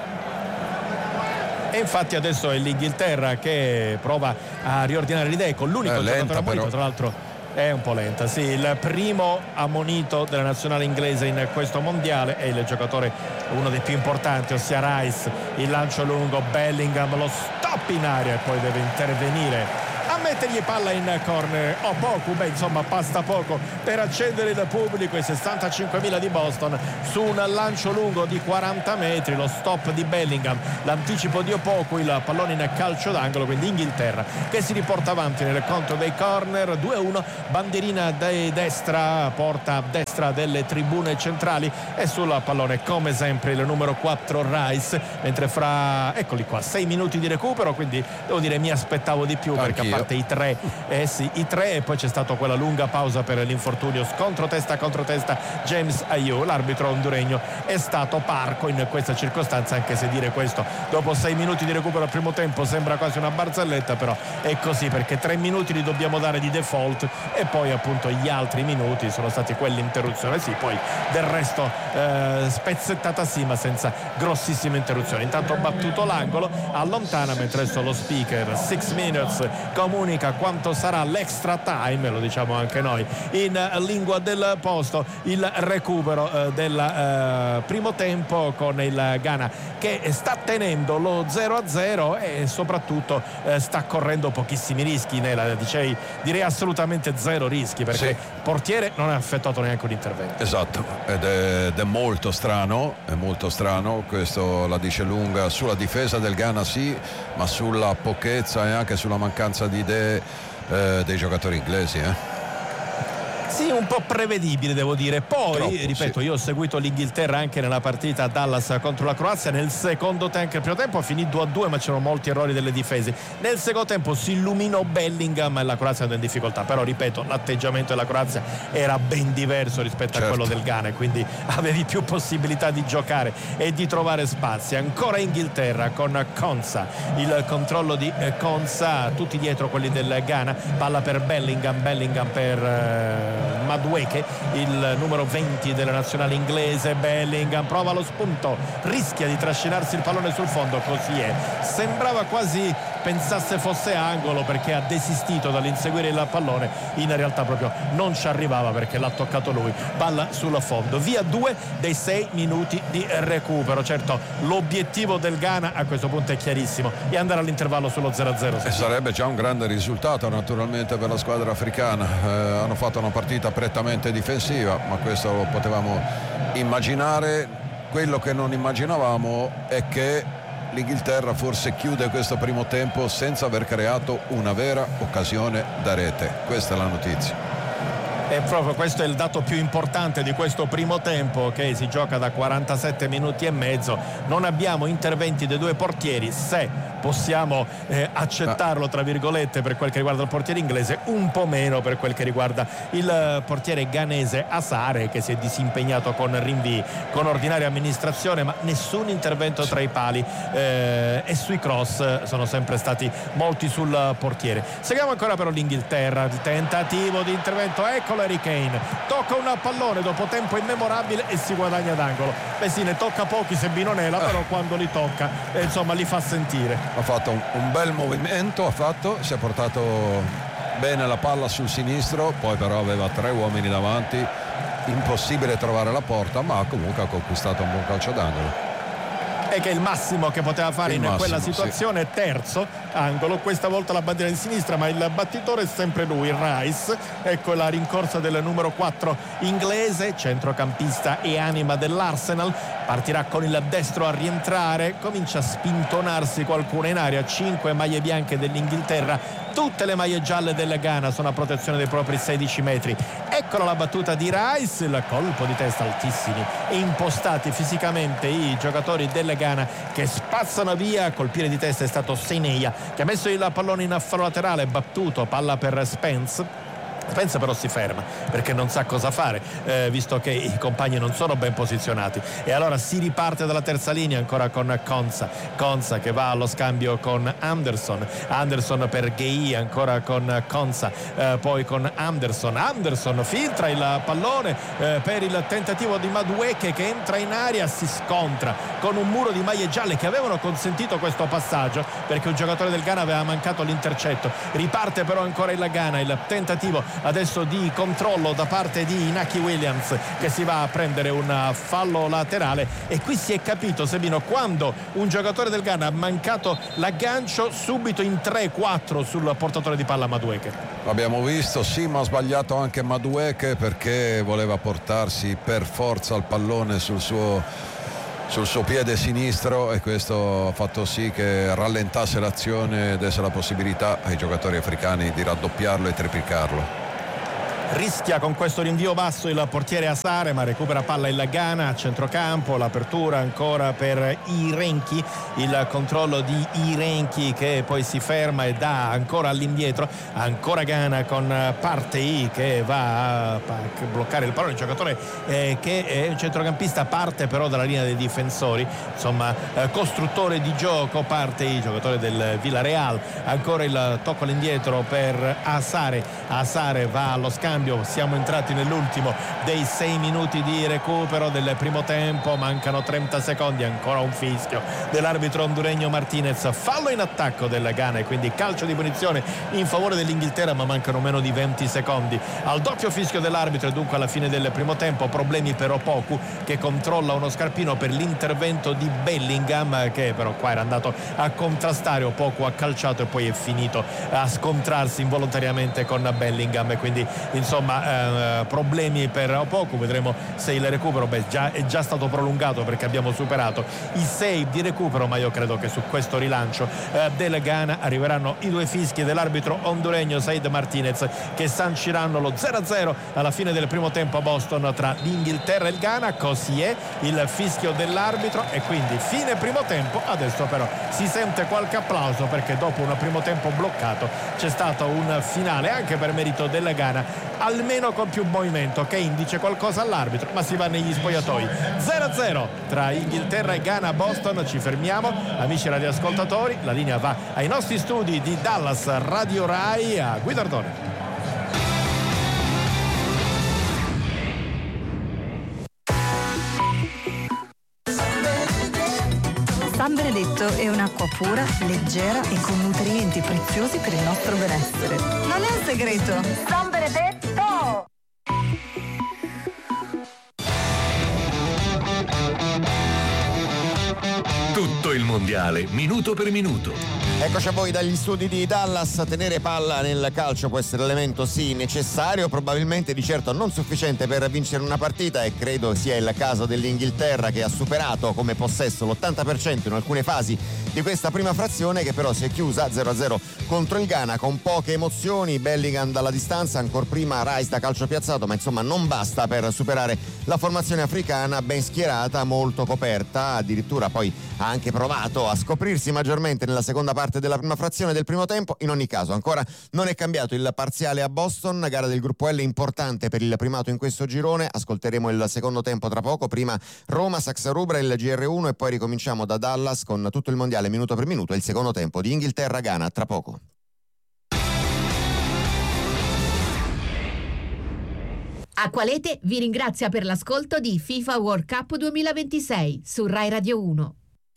E infatti adesso è l'Inghilterra che prova a riordinare le idee con l'unico giocatore ammonito, tra l'altro è un po' lenta, sì, il primo ammonito della nazionale inglese in questo mondiale è il giocatore, uno dei più importanti, ossia Rice. Il lancio lungo, Bellingham lo stop in aria e poi deve intervenire a mettergli palla in corner. Insomma basta poco per accendere il pubblico, i 65.000 di Boston, su un lancio lungo di 40 metri, lo stop di Bellingham, l'anticipo di Opoku, il pallone in calcio d'angolo, quindi Inghilterra che si riporta avanti nel conto dei corner. 2-1, bandierina di destra, porta destra delle tribune centrali, e sul pallone come sempre il numero 4 Rice, mentre eccoli qua, 6 minuti di recupero, quindi devo dire mi aspettavo di più, perché a parte i tre, e poi c'è stata quella lunga pausa per l'infortunio, scontro testa contro testa James Ayew. L'arbitro honduregno è stato parco in questa circostanza, anche se dire questo dopo 6 minuti di recupero al primo tempo sembra quasi una barzelletta, però è così, perché 3 minuti li dobbiamo dare di default e poi appunto gli altri minuti sono stati quell'interruzione, sì, poi del resto spezzettata sì, ma senza grossissime interruzioni. Intanto battuto l'angolo, allontana, mentre adesso lo speaker 6 minutes comunica quanto sarà l'extra time, lo diciamo anche noi in lingua del posto, il recupero del primo tempo, con il Ghana che sta tenendo lo 0-0 e soprattutto sta correndo pochissimi rischi, direi assolutamente zero rischi, perché il portiere non ha effettuato neanche un intervento.
Esatto, ed è molto strano, questo la dice lunga sulla difesa del Ghana, sì, ma sulla pochezza e anche sulla mancanza di idee dei giocatori inglesi.
Sì, un po' prevedibile, devo dire. Poi,
troppo,
ripeto,
sì.
Io ho seguito l'Inghilterra anche nella partita a Dallas contro la Croazia. Nel secondo tempo, il primo tempo finì 2-2, ma c'erano molti errori delle difese. Nel secondo tempo si illuminò Bellingham e la Croazia andò in difficoltà. Però, ripeto, l'atteggiamento della Croazia era ben diverso rispetto a quello del Ghana, e quindi avevi più possibilità di giocare e di trovare spazi. Ancora Inghilterra con Konsa, il controllo di Konsa, tutti dietro quelli del Ghana, palla per Bellingham per Madueke, il numero 20 della nazionale inglese. Bellingham prova lo spunto, rischia di trascinarsi il pallone sul fondo, così è. Sembrava quasi pensasse fosse angolo, perché ha desistito dall'inseguire il pallone, in realtà proprio non ci arrivava perché l'ha toccato lui. Palla sul fondo, via 2 dei 6 minuti di recupero. Certo, l'obiettivo del Ghana a questo punto è chiarissimo, e andare all'intervallo sullo 0-0.
E sarebbe già un grande risultato naturalmente per la squadra africana. Hanno fatto una partita prettamente difensiva, ma questo lo potevamo immaginare. Quello che non immaginavamo è che l'Inghilterra forse chiude questo primo tempo senza aver creato una vera occasione da rete. Questa è la notizia.
E proprio questo è il dato più importante di questo primo tempo, che si gioca da 47 minuti e mezzo. Non abbiamo interventi dei due portieri, se possiamo accettarlo tra virgolette per quel che riguarda il portiere inglese, un po' meno per quel che riguarda il portiere ghanese Asare, che si è disimpegnato con rinvii, con ordinaria amministrazione, ma nessun intervento tra i pali, e sui cross sono sempre stati molti sul portiere. Seguiamo ancora però l'Inghilterra, il tentativo di intervento, eccolo Harry Kane, tocca un pallone dopo tempo immemorabile e si guadagna d'angolo. Sì, ne tocca pochi Sebinonela, però quando li tocca insomma li fa sentire.
Ha fatto un bel movimento, si è portato bene la palla sul sinistro, poi però aveva 3 uomini davanti, impossibile trovare la porta, ma comunque ha conquistato un buon calcio d'angolo.
E che è il massimo che poteva fare in quella situazione, sì. Terzo angolo, questa volta la bandiera di sinistra, ma il battitore è sempre lui, Rice. Ecco la rincorsa del numero 4 inglese, centrocampista e anima dell'Arsenal. Partirà con il destro a rientrare, comincia a spintonarsi qualcuno in aria. 5 maglie bianche dell'Inghilterra, tutte le maglie gialle del Ghana sono a protezione dei propri 16 metri. Eccola la battuta di Rice, il colpo di testa altissimi e impostati fisicamente i giocatori del Ghana, che spazzano via. Colpire di testa è stato Seneia, che ha messo il pallone in fallo laterale, battuto, palla per Spence. Pensa però si ferma perché non sa cosa fare, visto che i compagni non sono ben posizionati, e allora si riparte dalla terza linea ancora con Konsa che va allo scambio con Anderson per Gueye, ancora con Konsa, poi con Anderson filtra il pallone per il tentativo di Madueke, che entra in aria, si scontra con un muro di maglie gialle che avevano consentito questo passaggio perché un giocatore del Ghana aveva mancato l'intercetto. Riparte però ancora il Ghana, il tentativo adesso di controllo da parte di Inaki Williams, che si va a prendere un fallo laterale, e qui si è capito, Sebino, quando un giocatore del Ghana ha mancato l'aggancio, subito in 3-4 sul portatore di palla Madueke.
L'abbiamo visto, sì, ma ha sbagliato anche Madueke perché voleva portarsi per forza il pallone sul suo piede sinistro, e questo ha fatto sì che rallentasse l'azione e desse la possibilità ai giocatori africani di raddoppiarlo e triplicarlo.
Rischia con questo rinvio basso il portiere Asare, ma recupera palla il Ghana a centrocampo. L'apertura ancora per Irenchi, il controllo di Irenchi che poi si ferma e dà ancora all'indietro, ancora Ghana con Partey che va a bloccare il pallone, il giocatore che è un centrocampista, parte però dalla linea dei difensori, insomma costruttore di gioco Partey, giocatore del Villarreal. Ancora il tocco all'indietro per Asare va allo scambio. Siamo entrati nell'ultimo dei 6 minuti di recupero del primo tempo, mancano 30 secondi, ancora un fischio dell'arbitro honduregno Martinez, fallo in attacco del Ghana e quindi calcio di punizione in favore dell'Inghilterra, ma mancano meno di 20 secondi al doppio fischio dell'arbitro, e dunque alla fine del primo tempo problemi per Opoku, che controlla uno scarpino per l'intervento di Bellingham, che però qua era andato a contrastare. Opoku ha calciato e poi è finito a scontrarsi involontariamente con Bellingham, e quindi insomma problemi per Opoku. Vedremo se il recupero è già stato prolungato perché abbiamo superato i 6 di recupero, ma io credo che su questo rilancio del Ghana arriveranno i 2 fischi dell'arbitro honduregno Said Martinez, che sanciranno lo 0-0 alla fine del primo tempo a Boston tra l'Inghilterra e il Ghana. Così è il fischio dell'arbitro e quindi fine primo tempo. Adesso però si sente qualche applauso perché dopo un primo tempo bloccato c'è stato un finale anche per merito del Ghana, almeno con più movimento, che indice qualcosa all'arbitro, ma si va negli spogliatoi. 0-0 tra Inghilterra e Ghana a Boston. Ci fermiamo, amici radioascoltatori, la linea va ai nostri studi di Dallas Radio Rai, a Guidardone.
San Benedetto è un'acqua pura, leggera e con nutrienti preziosi per il nostro benessere. Non è un segreto. San Benedetto!
Tutto il mondiale, minuto per minuto.
Eccoci a voi dagli studi di Dallas. Tenere palla nel calcio può essere l'elemento sì necessario, probabilmente di certo non sufficiente per vincere una partita, e credo sia il caso dell'Inghilterra, che ha superato come possesso l'80% in alcune fasi di questa prima frazione, che però si è chiusa 0-0 contro il Ghana con poche emozioni. Bellingham dalla distanza, ancora prima Rice da calcio piazzato, ma insomma non basta per superare la formazione africana ben schierata, molto coperta. Addirittura poi ha anche provato a scoprirsi maggiormente nella seconda parte della prima frazione del primo tempo. In ogni caso ancora non è cambiato il parziale a Boston, gara del gruppo L importante per il primato in questo girone. Ascolteremo il secondo tempo tra poco, prima Roma, Saxa Rubra, il GR1, e poi ricominciamo da Dallas con tutto il mondiale minuto per minuto e il secondo tempo di Inghilterra-Ghana tra poco.
Acqualete vi ringrazia per l'ascolto di FIFA World Cup 2026 su Rai Radio 1.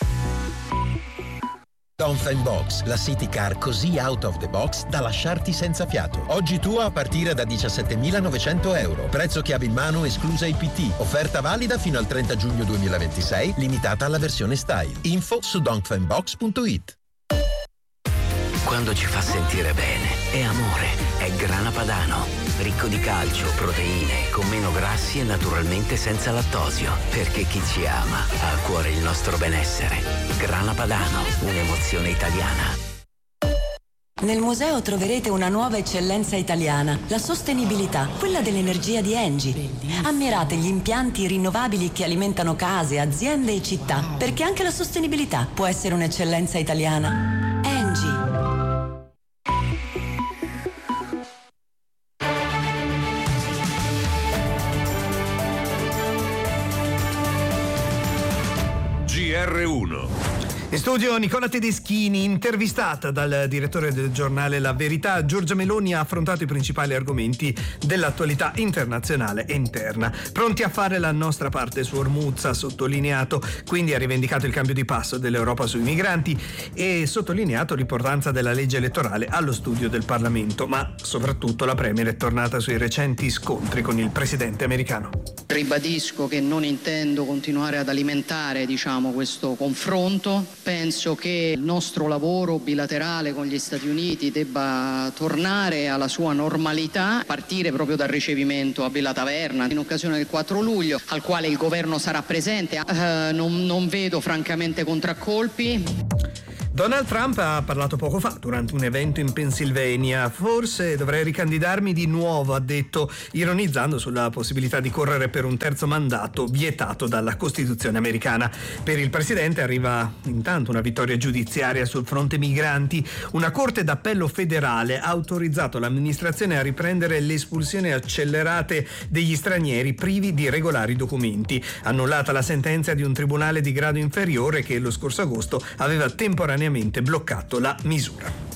Dongfeng Box, la city car così out of the box da lasciarti senza fiato. Oggi tua a partire da 17.900 euro. Prezzo chiave in mano esclusa IPT. Offerta valida fino al 30 giugno 2026, limitata alla versione style. Info su dongfengbox.it.
Quando ci fa sentire bene è amore, è Grana Padano, ricco di calcio, proteine, con meno grassi e naturalmente senza lattosio, perché chi ci ama ha a cuore il nostro benessere. Grana Padano, un'emozione italiana.
Nel museo troverete una nuova eccellenza italiana, la sostenibilità, quella dell'energia di Engie. Ammirate gli impianti rinnovabili che alimentano case, aziende e città, perché anche la sostenibilità può essere un'eccellenza italiana. Engie.
GR1.
In studio Nicola Tedeschini, intervistata dal direttore del giornale La Verità. Giorgia Meloni ha affrontato i principali argomenti dell'attualità internazionale e interna. Pronti a fare la nostra parte su Hormuz, ha sottolineato, quindi ha rivendicato il cambio di passo dell'Europa sui migranti e sottolineato l'importanza della legge elettorale allo studio del Parlamento, ma soprattutto la Premier è tornata sui recenti scontri con il presidente americano.
Ribadisco che non intendo continuare ad alimentare, questo confronto. Penso che il nostro lavoro bilaterale con gli Stati Uniti debba tornare alla sua normalità, partire proprio dal ricevimento a Villa Taverna in occasione del 4 luglio, al quale il governo sarà presente. Non vedo francamente contraccolpi.
Donald Trump ha parlato poco fa durante un evento in Pennsylvania. Forse dovrei ricandidarmi di nuovo, ha detto, ironizzando sulla possibilità di correre per un terzo mandato vietato dalla Costituzione americana. Per il presidente arriva intanto una vittoria giudiziaria sul fronte migranti. Una corte d'appello federale ha autorizzato l'amministrazione a riprendere le espulsioni accelerate degli stranieri privi di regolari documenti. Annullata la sentenza di un tribunale di grado inferiore che lo scorso agosto aveva temporaneamente bloccato la misura.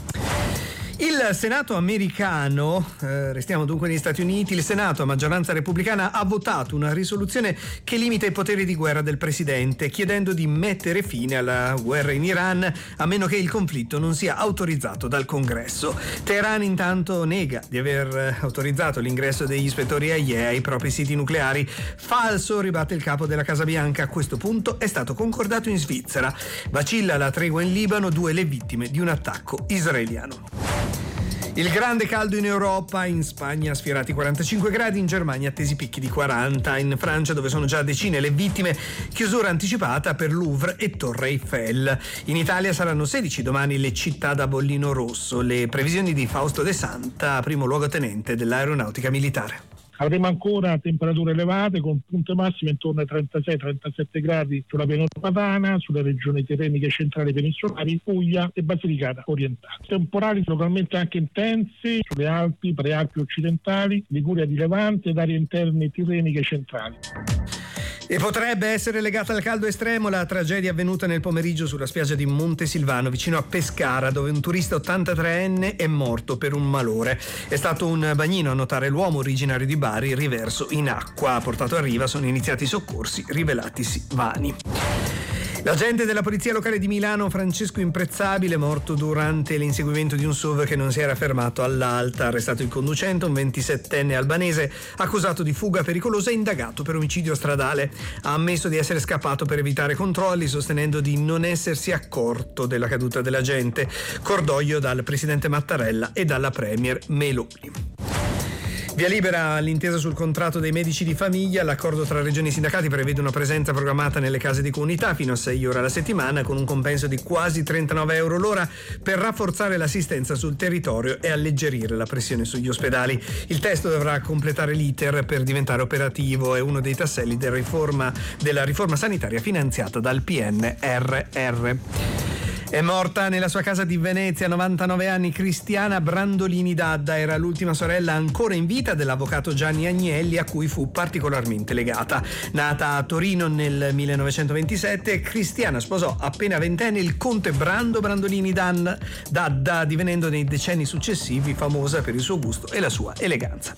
Il Senato americano, restiamo dunque negli Stati Uniti, il Senato a maggioranza repubblicana ha votato una risoluzione che limita i poteri di guerra del presidente, chiedendo di mettere fine alla guerra in Iran a meno che il conflitto non sia autorizzato dal Congresso. Teheran intanto nega di aver autorizzato l'ingresso degli ispettori AIEA ai propri siti nucleari. Falso, ribatte il capo della Casa Bianca, a questo punto è stato concordato in Svizzera. Vacilla la tregua in Libano, 2 le vittime di un attacco israeliano. Il grande caldo in Europa, in Spagna sfiorati 45 gradi, in Germania attesi picchi di 40, in Francia dove sono già decine le vittime, chiusura anticipata per Louvre e Torre Eiffel. In Italia saranno 16 domani le città da bollino rosso, le previsioni di Fausto De Santa, primo luogotenente dell'Aeronautica Militare.
Avremo ancora temperature elevate con punte massime intorno ai 36-37 gradi sulla pianura padana, sulle regioni tirreniche centrali peninsulari, Puglia e Basilicata orientale. Temporali localmente anche intensi sulle Alpi, prealpi occidentali, Liguria di Levante ed aree interne tirreniche centrali.
E potrebbe essere legata al caldo estremo la tragedia avvenuta nel pomeriggio sulla spiaggia di Montesilvano, vicino a Pescara, dove un turista 83enne è morto per un malore. È stato un bagnino a notare l'uomo originario di Bari riverso in acqua. Portato a riva sono iniziati i soccorsi, rivelatisi vani. L'agente della polizia locale di Milano, Francesco Imprezzabile, morto durante l'inseguimento di un SUV che non si era fermato all'alta. Arrestato il conducente, un 27enne albanese, accusato di fuga pericolosa e indagato per omicidio stradale. Ha ammesso di essere scappato per evitare controlli, sostenendo di non essersi accorto della caduta dell'agente. Cordoglio dal presidente Mattarella e dalla premier Meloni. Via libera all'intesa sul contratto dei medici di famiglia. L'accordo tra regioni e sindacati prevede una presenza programmata nelle case di comunità fino a 6 ore alla settimana, con un compenso di quasi 39 euro l'ora, per rafforzare l'assistenza sul territorio e alleggerire la pressione sugli ospedali. Il testo dovrà completare l'iter per diventare operativo. È uno dei tasselli della riforma sanitaria finanziata dal PNRR. È morta nella sua casa di Venezia a 99 anni Cristiana Brandolini D'Adda. Era l'ultima sorella ancora in vita dell'avvocato Gianni Agnelli, a cui fu particolarmente legata. Nata a Torino nel 1927, Cristiana sposò appena ventenne il conte Brandolini D'Adda, divenendo nei decenni successivi famosa per il suo gusto e la sua eleganza.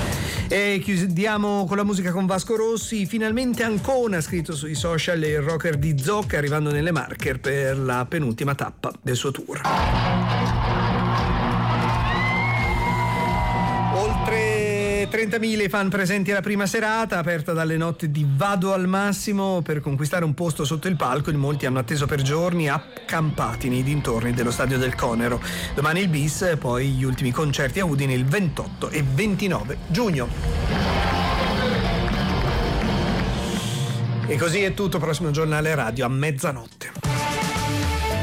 E chiudiamo con la musica con Vasco Rossi. Finalmente Ancona, scritto sui social il rocker di Zocca, arrivando nelle Marche per la penultima tappa del suo tour. Oltre 30.000 i fan presenti alla prima serata, aperta dalle notti di Vado al Massimo. Per conquistare un posto sotto il palco in molti hanno atteso per giorni accampati nei dintorni dello stadio del Conero. Domani il bis, poi gli ultimi concerti a Udine il 28 e 29 giugno. E così è tutto, prossimo giornale radio a mezzanotte.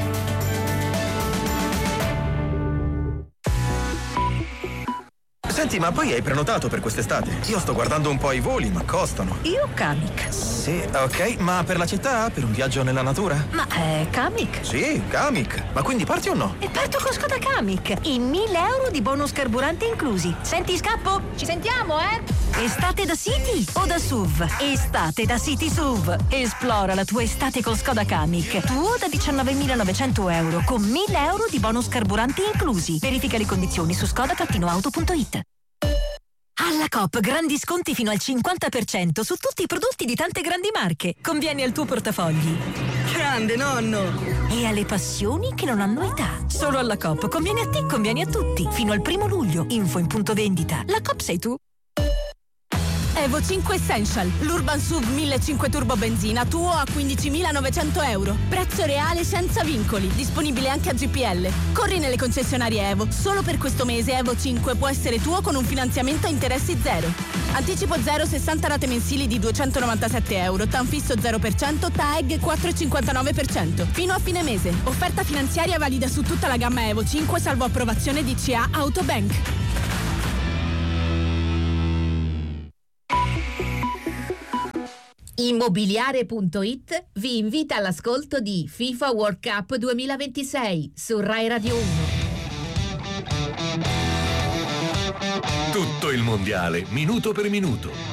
Senti,
Senti, ma poi hai prenotato per quest'estate? Io sto guardando un po' i voli, ma costano.
Io Kamiq.
Sì, ok, ma per la città? Per un viaggio nella natura?
Ma Kamiq?
Sì, Kamiq. Ma quindi parti o no?
E parto con Skoda Kamiq. I 1.000 euro di bonus carburante inclusi. Senti, scappo? Ci sentiamo, Estate da City o da SUV? Estate da City SUV. Esplora la tua estate con Skoda Kamiq. Tuo da 19.900 euro con 1.000 euro di bonus carburante inclusi. Verifica le condizioni su skoda-auto.it. Alla Coop grandi sconti fino al 50% su tutti i prodotti di tante grandi marche. Convieni al tuo portafogli. Grande nonno! E alle passioni che non hanno età. Solo alla Coop conviene a te, conviene a tutti. Fino al 1 luglio. Info in punto vendita. La Coop sei tu.
Evo 5 Essential, l'Urban SUV 1500 turbo benzina, tuo a 15.900 euro. Prezzo reale senza vincoli, disponibile anche a GPL. Corri nelle concessionarie Evo. Solo per questo mese Evo 5 può essere tuo con un finanziamento a interessi zero. Anticipo 0, 60 rate mensili di 297 euro, TAN fisso 0%, TAEG 4,59%. Fino a fine mese. Offerta finanziaria valida su tutta la gamma Evo 5, salvo approvazione DCA Autobank.
Immobiliare.it vi invita all'ascolto di FIFA World Cup 2026 su Rai Radio 1.
Tutto il mondiale, minuto per minuto.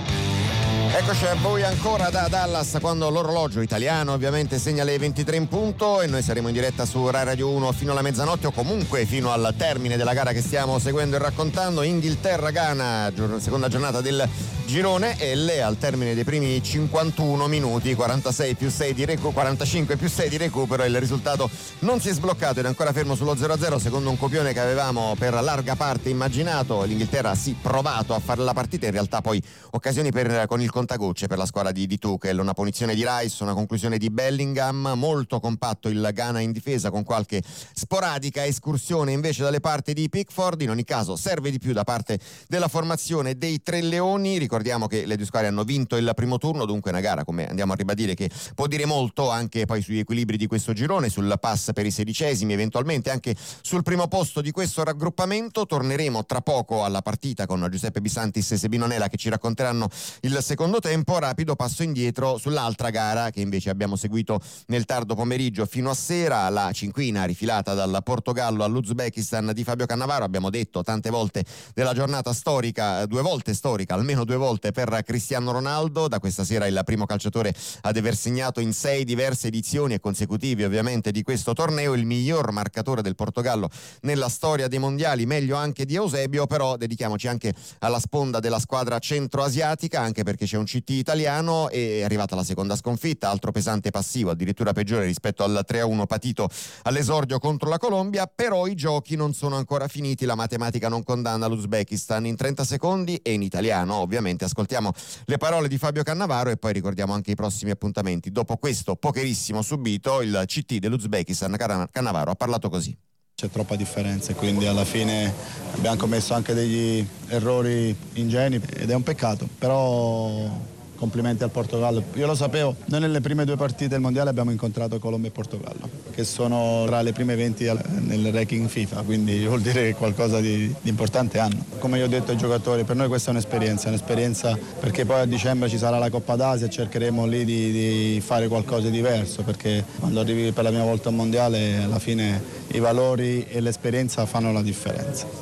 Eccoci a voi ancora da Dallas quando l'orologio italiano ovviamente segna le 23 in punto e noi saremo in diretta su Rai Radio 1 fino alla mezzanotte o comunque fino al termine della gara che stiamo seguendo e raccontando. Inghilterra-Ghana, seconda giornata del girone, e lei al termine dei primi 51 minuti, 46 più 6 di 45 più 6 di recupero, il risultato non si è sbloccato ed è ancora fermo sullo 0-0 secondo un copione che avevamo per larga parte immaginato. L'Inghilterra sì provato a fare la partita, in realtà poi occasioni con il contagocce per la squadra di Tuchel, una punizione di Rice, una conclusione di Bellingham, molto compatto il Ghana in difesa con qualche sporadica escursione invece dalle parti di Pickford. In ogni caso serve di più da parte della formazione dei Tre Leoni. Ricordiamo che le due squadre hanno vinto il primo turno, dunque una gara, come andiamo a ribadire, che può dire molto anche poi sugli equilibri di questo girone, sul pass per i 16esimi, eventualmente anche sul primo posto di questo raggruppamento. Torneremo tra poco alla partita con Giuseppe Bisantis e Sebino Nela che ci racconteranno il secondo tempo. Rapido passo indietro sull'altra gara che invece abbiamo seguito nel tardo pomeriggio fino a sera, la cinquina rifilata dal Portogallo all'Uzbekistan di Fabio Cannavaro. Abbiamo detto tante volte della giornata storica, almeno due volte per Cristiano Ronaldo. Da questa sera il primo calciatore ad aver segnato in 6 diverse edizioni e consecutive ovviamente di questo torneo, il miglior marcatore del Portogallo nella storia dei mondiali, meglio anche di Eusebio. Però dedichiamoci anche alla sponda della squadra centroasiatica, anche perché c'è un CT italiano e è arrivata la seconda sconfitta, altro pesante passivo, addirittura peggiore rispetto al 3-1 patito all'esordio contro la Colombia. Però i giochi non sono ancora finiti, la matematica non condanna l'Uzbekistan. In 30 secondi e in italiano ovviamente ascoltiamo le parole di Fabio Cannavaro e poi ricordiamo anche i prossimi appuntamenti. Dopo questo pokerissimo subito, il CT dell'Uzbekistan, Cannavaro ha parlato così:
c'è troppa differenza e quindi alla fine abbiamo commesso anche degli errori ingenui ed è un peccato, però complimenti al Portogallo. Io lo sapevo, noi nelle prime 2 partite del mondiale abbiamo incontrato Colombia e Portogallo, che sono tra le prime 20 nel ranking FIFA, quindi vuol dire che qualcosa di importante hanno. Come io ho detto ai giocatori, per noi questa è un'esperienza perché poi a dicembre ci sarà la Coppa d'Asia e cercheremo lì di fare qualcosa di diverso, perché quando arrivi per la prima volta al mondiale alla fine i valori e l'esperienza fanno la differenza.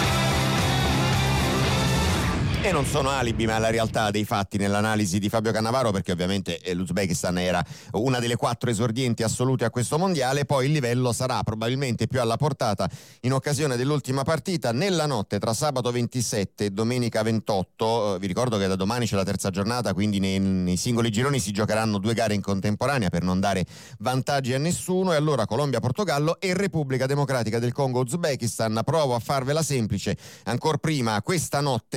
E non sono alibi ma la realtà dei fatti nell'analisi di Fabio Cannavaro, perché ovviamente l'Uzbekistan era una delle 4 esordienti assolute a questo mondiale. Poi il livello sarà probabilmente più alla portata in occasione dell'ultima partita nella notte tra sabato 27 e domenica 28. Vi ricordo che da domani c'è la terza giornata, quindi nei singoli gironi si giocheranno 2 gare in contemporanea per non dare vantaggi a nessuno. E allora Colombia-Portogallo e Repubblica Democratica del Congo-Uzbekistan. Provo a farvela semplice: ancora prima questa notte alle 4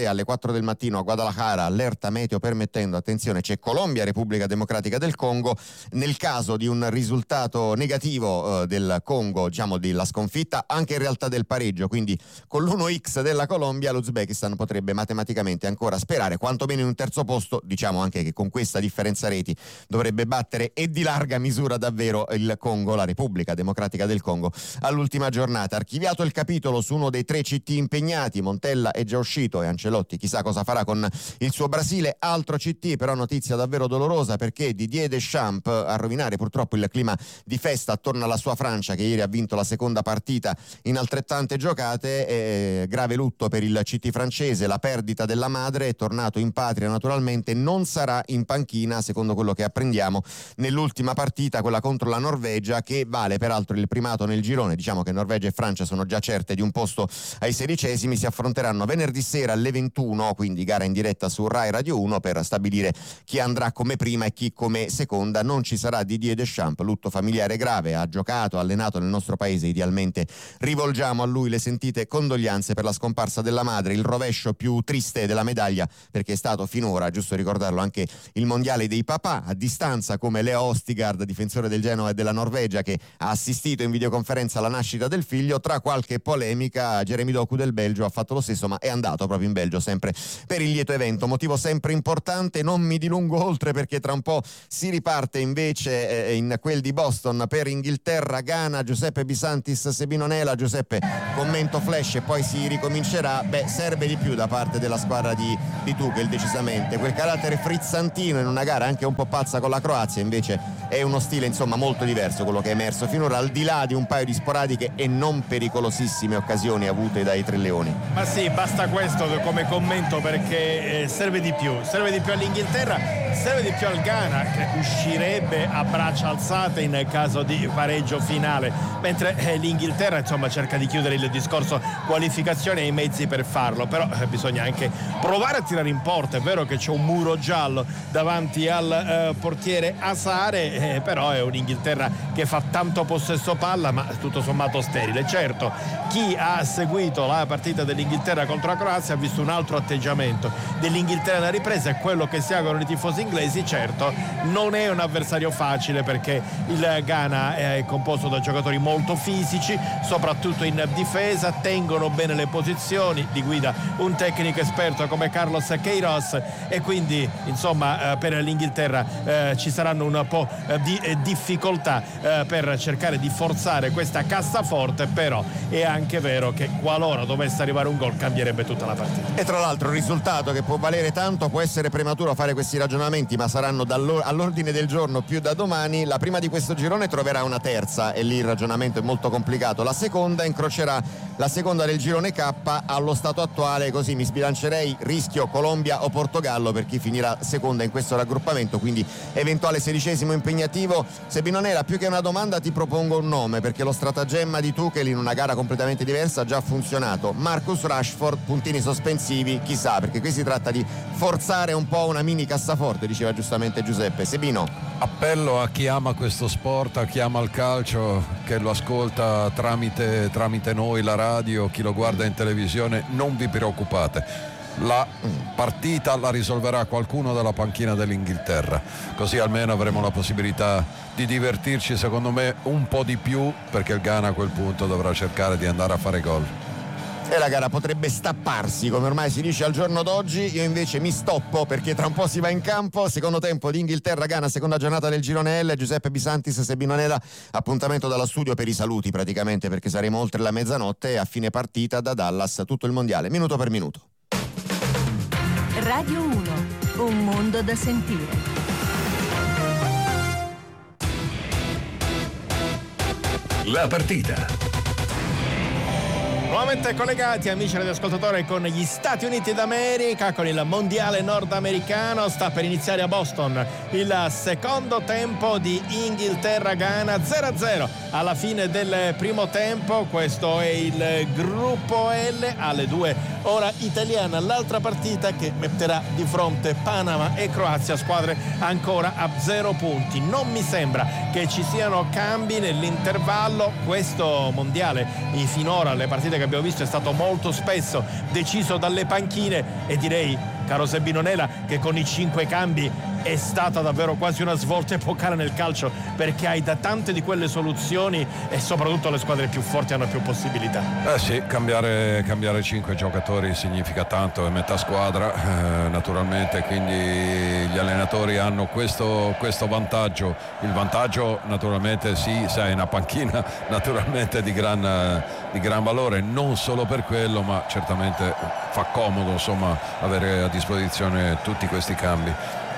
4 del mattino a Guadalajara, allerta meteo permettendo, attenzione, c'è Colombia, Repubblica Democratica del Congo. Nel caso di un risultato negativo del Congo, diciamo della sconfitta, anche in realtà del pareggio, quindi con l'1x della Colombia l'Uzbekistan potrebbe matematicamente ancora sperare quantomeno in un terzo posto. Diciamo anche che con questa differenza reti dovrebbe battere e di larga misura davvero il Congo, la Repubblica Democratica del Congo, all'ultima giornata. Archiviato il capitolo su uno dei 3 CT impegnati, Montella è già uscito e Ancelotti chissà cosa farà con il suo Brasile. Altro CT, però notizia davvero dolorosa, perché Didier Deschamps, a rovinare purtroppo il clima di festa attorno alla sua Francia, che ieri ha vinto la seconda partita in altrettante giocate, grave lutto per il CT francese, la perdita della madre, è tornato in patria naturalmente, non sarà in panchina secondo quello che apprendiamo nell'ultima partita, quella contro la Norvegia, che vale peraltro il primato nel girone. Diciamo che Norvegia e Francia sono già certe di un posto ai 16esimi, si affronteranno venerdì sera alle 21, quindi gara in diretta su Rai Radio 1 per stabilire chi andrà come prima e chi come seconda. Non ci sarà Didier Deschamps, lutto familiare grave, ha giocato, ha allenato nel nostro paese, idealmente rivolgiamo a lui le sentite condoglianze per la scomparsa della madre, il rovescio più triste della medaglia, perché è stato finora, giusto ricordarlo, anche il mondiale dei papà a distanza, come Leo Ostigard, difensore del Genoa e della Norvegia, che ha assistito in videoconferenza alla nascita del figlio. Tra qualche polemica, Jeremy Doku del Belgio ha fatto lo stesso, ma è andato proprio in Belgio sempre per il lieto evento, motivo sempre importante. Non mi dilungo oltre perché tra un po' si riparte invece in quel di Boston per Inghilterra, Ghana, Giuseppe Bisantis, Sebino Nela. Giuseppe, commento flash e poi si ricomincerà. Serve di più da parte della squadra di Tuchel, decisamente quel carattere frizzantino in una gara anche un po' pazza con la Croazia, invece è uno stile insomma molto diverso quello che è emerso finora, al di là di un paio di sporadiche e non pericolosissime occasioni avute dai Tre Leoni.
Ma sì, basta questo come commento, perché serve di più all'Inghilterra, serve di più al Ghana, che uscirebbe a braccia alzate in caso di pareggio finale, mentre l'Inghilterra insomma cerca di chiudere il discorso qualificazione e i mezzi per farlo. Però bisogna anche provare a tirare in porta. È vero che c'è un muro giallo davanti al portiere Asare, però è un'Inghilterra che fa tanto possesso palla ma tutto sommato sterile. Certo, chi ha seguito la partita dell'Inghilterra contro la Croazia ha visto un altro atteggiamento dell'Inghilterra alla ripresa, e quello che si augurano i tifosi inglesi. Certo, non è un avversario facile, perché il Ghana è composto da giocatori molto fisici, soprattutto in difesa, tengono bene le posizioni, li guida un tecnico esperto come Carlos Queiroz, e quindi insomma per l'Inghilterra ci saranno un po' di difficoltà per cercare di forzare questa cassaforte. Però è anche vero che qualora dovesse arrivare un gol cambierebbe tutta la partita.
E tra l'altro il risultato, che può valere tanto, può essere prematuro fare questi ragionamenti, ma saranno all'ordine del giorno più da domani. La prima di questo girone troverà una terza e lì il ragionamento è molto complicato. La seconda incrocerà la seconda del girone K. Allo stato attuale, così mi sbilancerei, rischio Colombia o Portogallo per chi finirà seconda in questo raggruppamento, quindi eventuale 16esimo impegnativo. Sebino Nela, più che una domanda ti propongo un nome, perché lo stratagemma di Tuchel in una gara completamente diversa ha già funzionato. Marcus Rashford, puntini sospensivi, chissà, perché qui si tratta di forzare un po' una mini cassaforte, diceva giustamente Giuseppe. Sebino.
Appello a chi ama questo sport, a chi ama il calcio, che lo ascolta tramite noi, la radio, chi lo guarda in televisione, non vi preoccupate. La partita la risolverà qualcuno dalla panchina dell'Inghilterra, così almeno avremo la possibilità di divertirci, secondo me, un po' di più, perché il Ghana a quel punto dovrà cercare di andare a fare gol.
E la gara potrebbe stapparsi, come ormai si dice al giorno d'oggi. Io invece mi stoppo, perché tra un po' si va in campo. Secondo tempo di Inghilterra-Ghana, seconda giornata del girone L. Giuseppe Bisantis, Sebino Nela, appuntamento dalla studio per i saluti praticamente, perché saremo oltre la mezzanotte, e a fine partita da Dallas tutto il mondiale, minuto per minuto.
Radio 1, un mondo da sentire.
La partita.
Nuovamente collegati, amici radioascoltatori, con gli Stati Uniti d'America, con il mondiale nordamericano. Sta per iniziare a Boston il secondo tempo di Inghilterra-Ghana, 0-0 alla fine del primo tempo. Questo è il gruppo L, alle 2 ora italiana. L'altra partita che metterà di fronte Panama e Croazia, squadre ancora a 0 punti. Non mi sembra che ci siano cambi nell'intervallo. Questo mondiale, finora le partite che abbiamo visto è stato molto spesso deciso dalle panchine, e direi, caro Sebino Nela, che con i 5 cambi è stata davvero quasi una svolta epocale nel calcio, perché hai da tante di quelle soluzioni e soprattutto le squadre più forti hanno più possibilità.
Sì, cambiare 5 giocatori significa tanto, è metà squadra naturalmente, quindi gli allenatori hanno questo vantaggio. Il vantaggio naturalmente sì, sai, una panchina naturalmente di gran valore, non solo per quello, ma certamente fa comodo, insomma, avere a disposizione tutti questi cambi.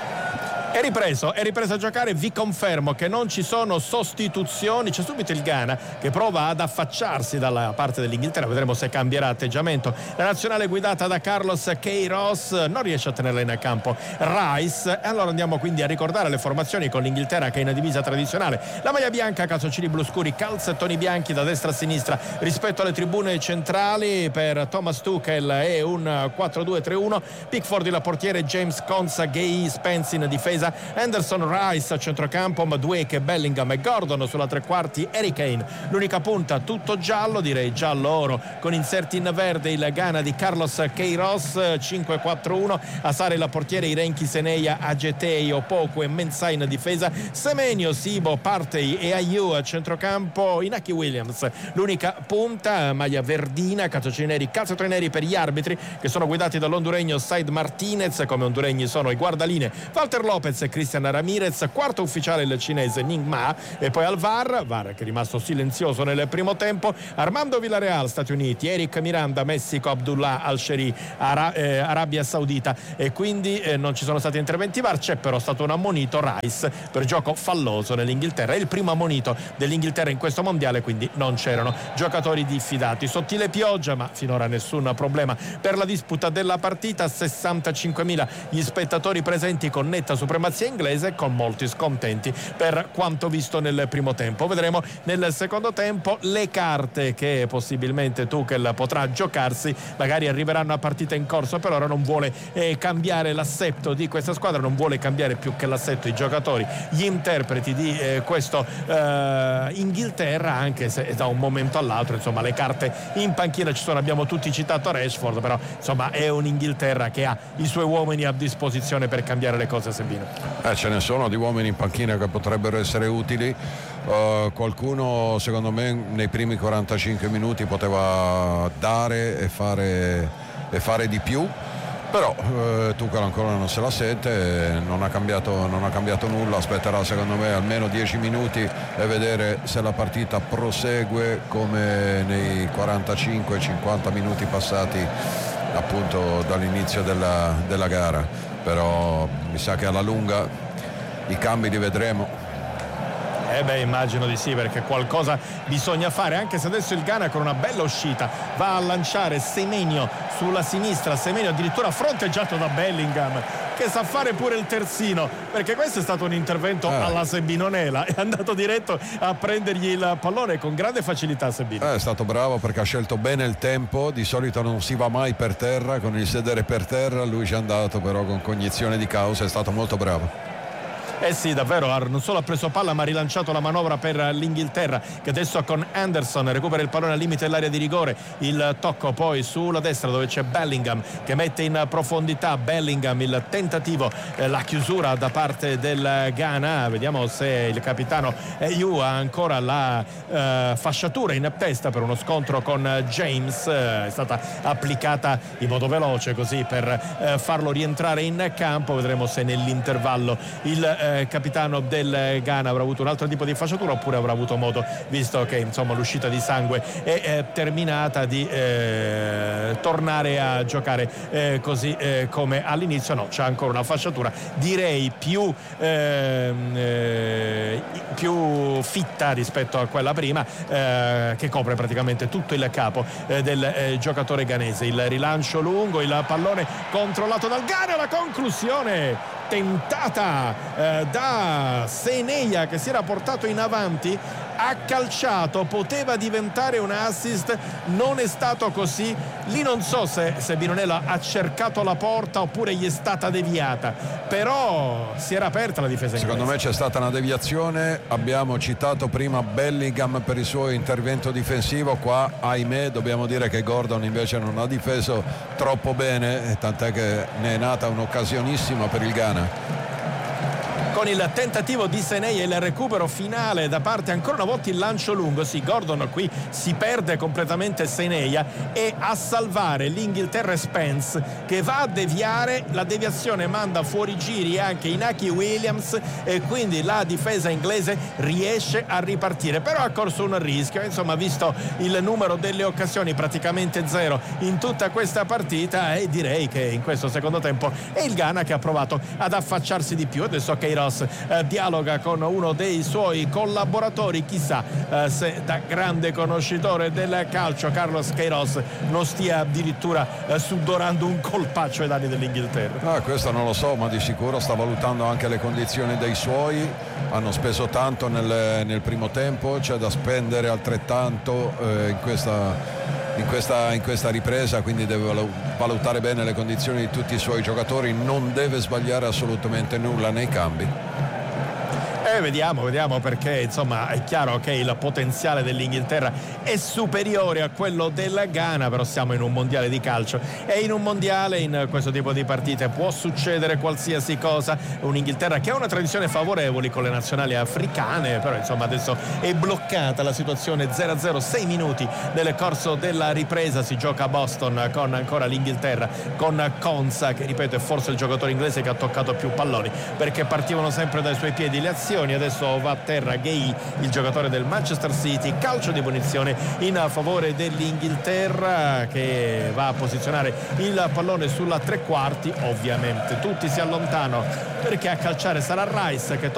È ripreso a giocare. Vi confermo che non ci sono sostituzioni. C'è subito il Ghana che prova ad affacciarsi dalla parte dell'Inghilterra, vedremo se cambierà atteggiamento. La nazionale guidata da Carlos Queiroz non riesce a tenerla in campo Rice, e allora andiamo quindi a ricordare le formazioni con l'Inghilterra che è in divisa tradizionale. La maglia bianca, calzoncini blu scuri, calzettoni bianchi da destra a sinistra rispetto alle tribune centrali. Per Thomas Tuchel è un 4-2-3-1. Pickford il portiere, James Konsa, Gay, Spence in difesa, Henderson, Rice a centrocampo, Madueke, Bellingham e Gordon sulla tre quarti, Harry Kane l'unica punta, tutto giallo, direi giallo oro con inserti in verde. Il Ghana di Carlos Queiroz, 5-4-1. Asare la portiere, Irenki, Seneia, Agetei, Opoku e Mensah in difesa, Semenyo, Sibo, Partey e Ayew a centrocampo, Inaki Williams l'unica punta. Maglia verdina, calzoncini neri, calzettoni neri per gli arbitri che sono guidati dall'onduregno Said Martinez, come honduregni sono i guardaline Walter Lopez e Cristian Ramirez, quarto ufficiale il cinese Ning Ma, e poi al VAR che è rimasto silenzioso nel primo tempo, Armando Villarreal, Stati Uniti, Eric Miranda, Messico, Abdullah Al-Sheri, Arabia Saudita, e quindi non ci sono stati interventi VAR. C'è però stato un ammonito Rice per gioco falloso nell'Inghilterra, è il primo ammonito dell'Inghilterra in questo mondiale, quindi non c'erano giocatori diffidati. Sottile pioggia, ma finora nessun problema per la disputa della partita. 65.000 gli spettatori presenti con netta supremazia inglese, con molti scontenti per quanto visto nel primo tempo. Vedremo nel secondo tempo le carte che possibilmente Tuchel potrà giocarsi, magari arriveranno a partita in corso. Per ora non vuole cambiare l'assetto di questa squadra, non vuole cambiare più che l'assetto i giocatori, gli interpreti di questo Inghilterra, anche se da un momento all'altro insomma le carte in panchina ci sono. Abbiamo tutti citato Rashford, però insomma è un Inghilterra che ha i suoi uomini a disposizione per cambiare le cose. Sebino,
ce ne sono di uomini in panchina che potrebbero essere utili. Qualcuno secondo me nei primi 45 minuti poteva dare e fare di più, però Tuchel ancora non se la sente, non ha cambiato nulla. Aspetterà secondo me almeno 10 minuti e vedere se la partita prosegue come nei 45-50 minuti passati appunto dall'inizio della gara. Però mi sa che alla lunga i cambi li vedremo.
Immagino di sì, perché qualcosa bisogna fare, anche se adesso il Ghana con una bella uscita va a lanciare Semenyo sulla sinistra. Semenyo addirittura fronteggiato da Bellingham, che sa fare pure il terzino, perché questo è stato un intervento alla Sebino Nela, è andato diretto a prendergli il pallone con grande facilità. Sebino
è stato bravo perché ha scelto bene il tempo, di solito non si va mai per terra con il sedere per terra, lui ci è andato però con cognizione di causa, è stato molto bravo.
Sì, davvero, non solo ha preso palla ma ha rilanciato la manovra per l'Inghilterra, che adesso con Henderson recupera il pallone al limite dell'area di rigore. Il tocco poi sulla destra dove c'è Bellingham che mette in profondità. Bellingham, il tentativo, la chiusura da parte del Ghana. Vediamo se il capitano Ayew ha ancora la fasciatura in testa per uno scontro con James. È stata applicata in modo veloce così per farlo rientrare in campo. Vedremo se nell'intervallo il capitano del Ghana avrà avuto un altro tipo di fasciatura oppure avrà avuto modo, visto che insomma l'uscita di sangue è terminata, di tornare a giocare così come all'inizio. No, c'è ancora una fasciatura, direi più fitta rispetto a quella prima, che copre praticamente tutto il capo del giocatore ghanese. Il rilancio lungo, il pallone controllato dal Ghana, la conclusione tentata da Seneia che si era portato in avanti ha calciato, poteva diventare un assist, non è stato così. Lì non so se Binonello ha cercato la porta oppure gli è stata deviata, però si era aperta la difesa inglese.
Secondo me c'è stata una deviazione. Abbiamo citato prima Bellingham per il suo intervento difensivo, qua ahimè dobbiamo dire che Gordon invece non ha difeso troppo bene, tant'è che ne è nata un'occasionissima per il Ghana.
Con il tentativo di Senei e il recupero finale da parte ancora una volta il lancio lungo. Sì, Gordon qui si perde completamente Seneia, e a salvare l'Inghilterra Spence, che va a deviare. La deviazione manda fuori giri anche Inaki Williams e quindi la difesa inglese riesce a ripartire, però ha corso un rischio, insomma, visto il numero delle occasioni praticamente zero in tutta questa partita, e direi che in questo secondo tempo è il Ghana che ha provato ad affacciarsi di più. Adesso Queiroz dialoga con uno dei suoi collaboratori, chissà se da grande conoscitore del calcio Carlos Queiroz non stia addirittura sudorando un colpaccio ai danni dell'Inghilterra.
Questo non lo so, ma di sicuro sta valutando anche le condizioni dei suoi. Hanno speso tanto nel primo tempo, c'è da spendere altrettanto in questa ripresa, quindi deve valutare bene le condizioni di tutti i suoi giocatori, non deve sbagliare assolutamente nulla nei cambi.
Vediamo perché insomma è chiaro che il potenziale dell'Inghilterra è superiore a quello del Ghana, però siamo in un mondiale di calcio e in un mondiale, in questo tipo di partite, può succedere qualsiasi cosa. Un'Inghilterra che ha una tradizione favorevole con le nazionali africane, però insomma adesso è bloccata la situazione 0-0, 6 minuti nel corso della ripresa. Si gioca a Boston con ancora l'Inghilterra, con Konsa, che ripeto è forse il giocatore inglese che ha toccato più palloni, perché partivano sempre dai suoi piedi le azioni. Adesso va a terra Gay, il giocatore del Manchester City. Calcio di punizione in favore dell'Inghilterra, che va a posizionare il pallone sulla tre quarti. Ovviamente tutti si allontanano perché a calciare sarà Rice, che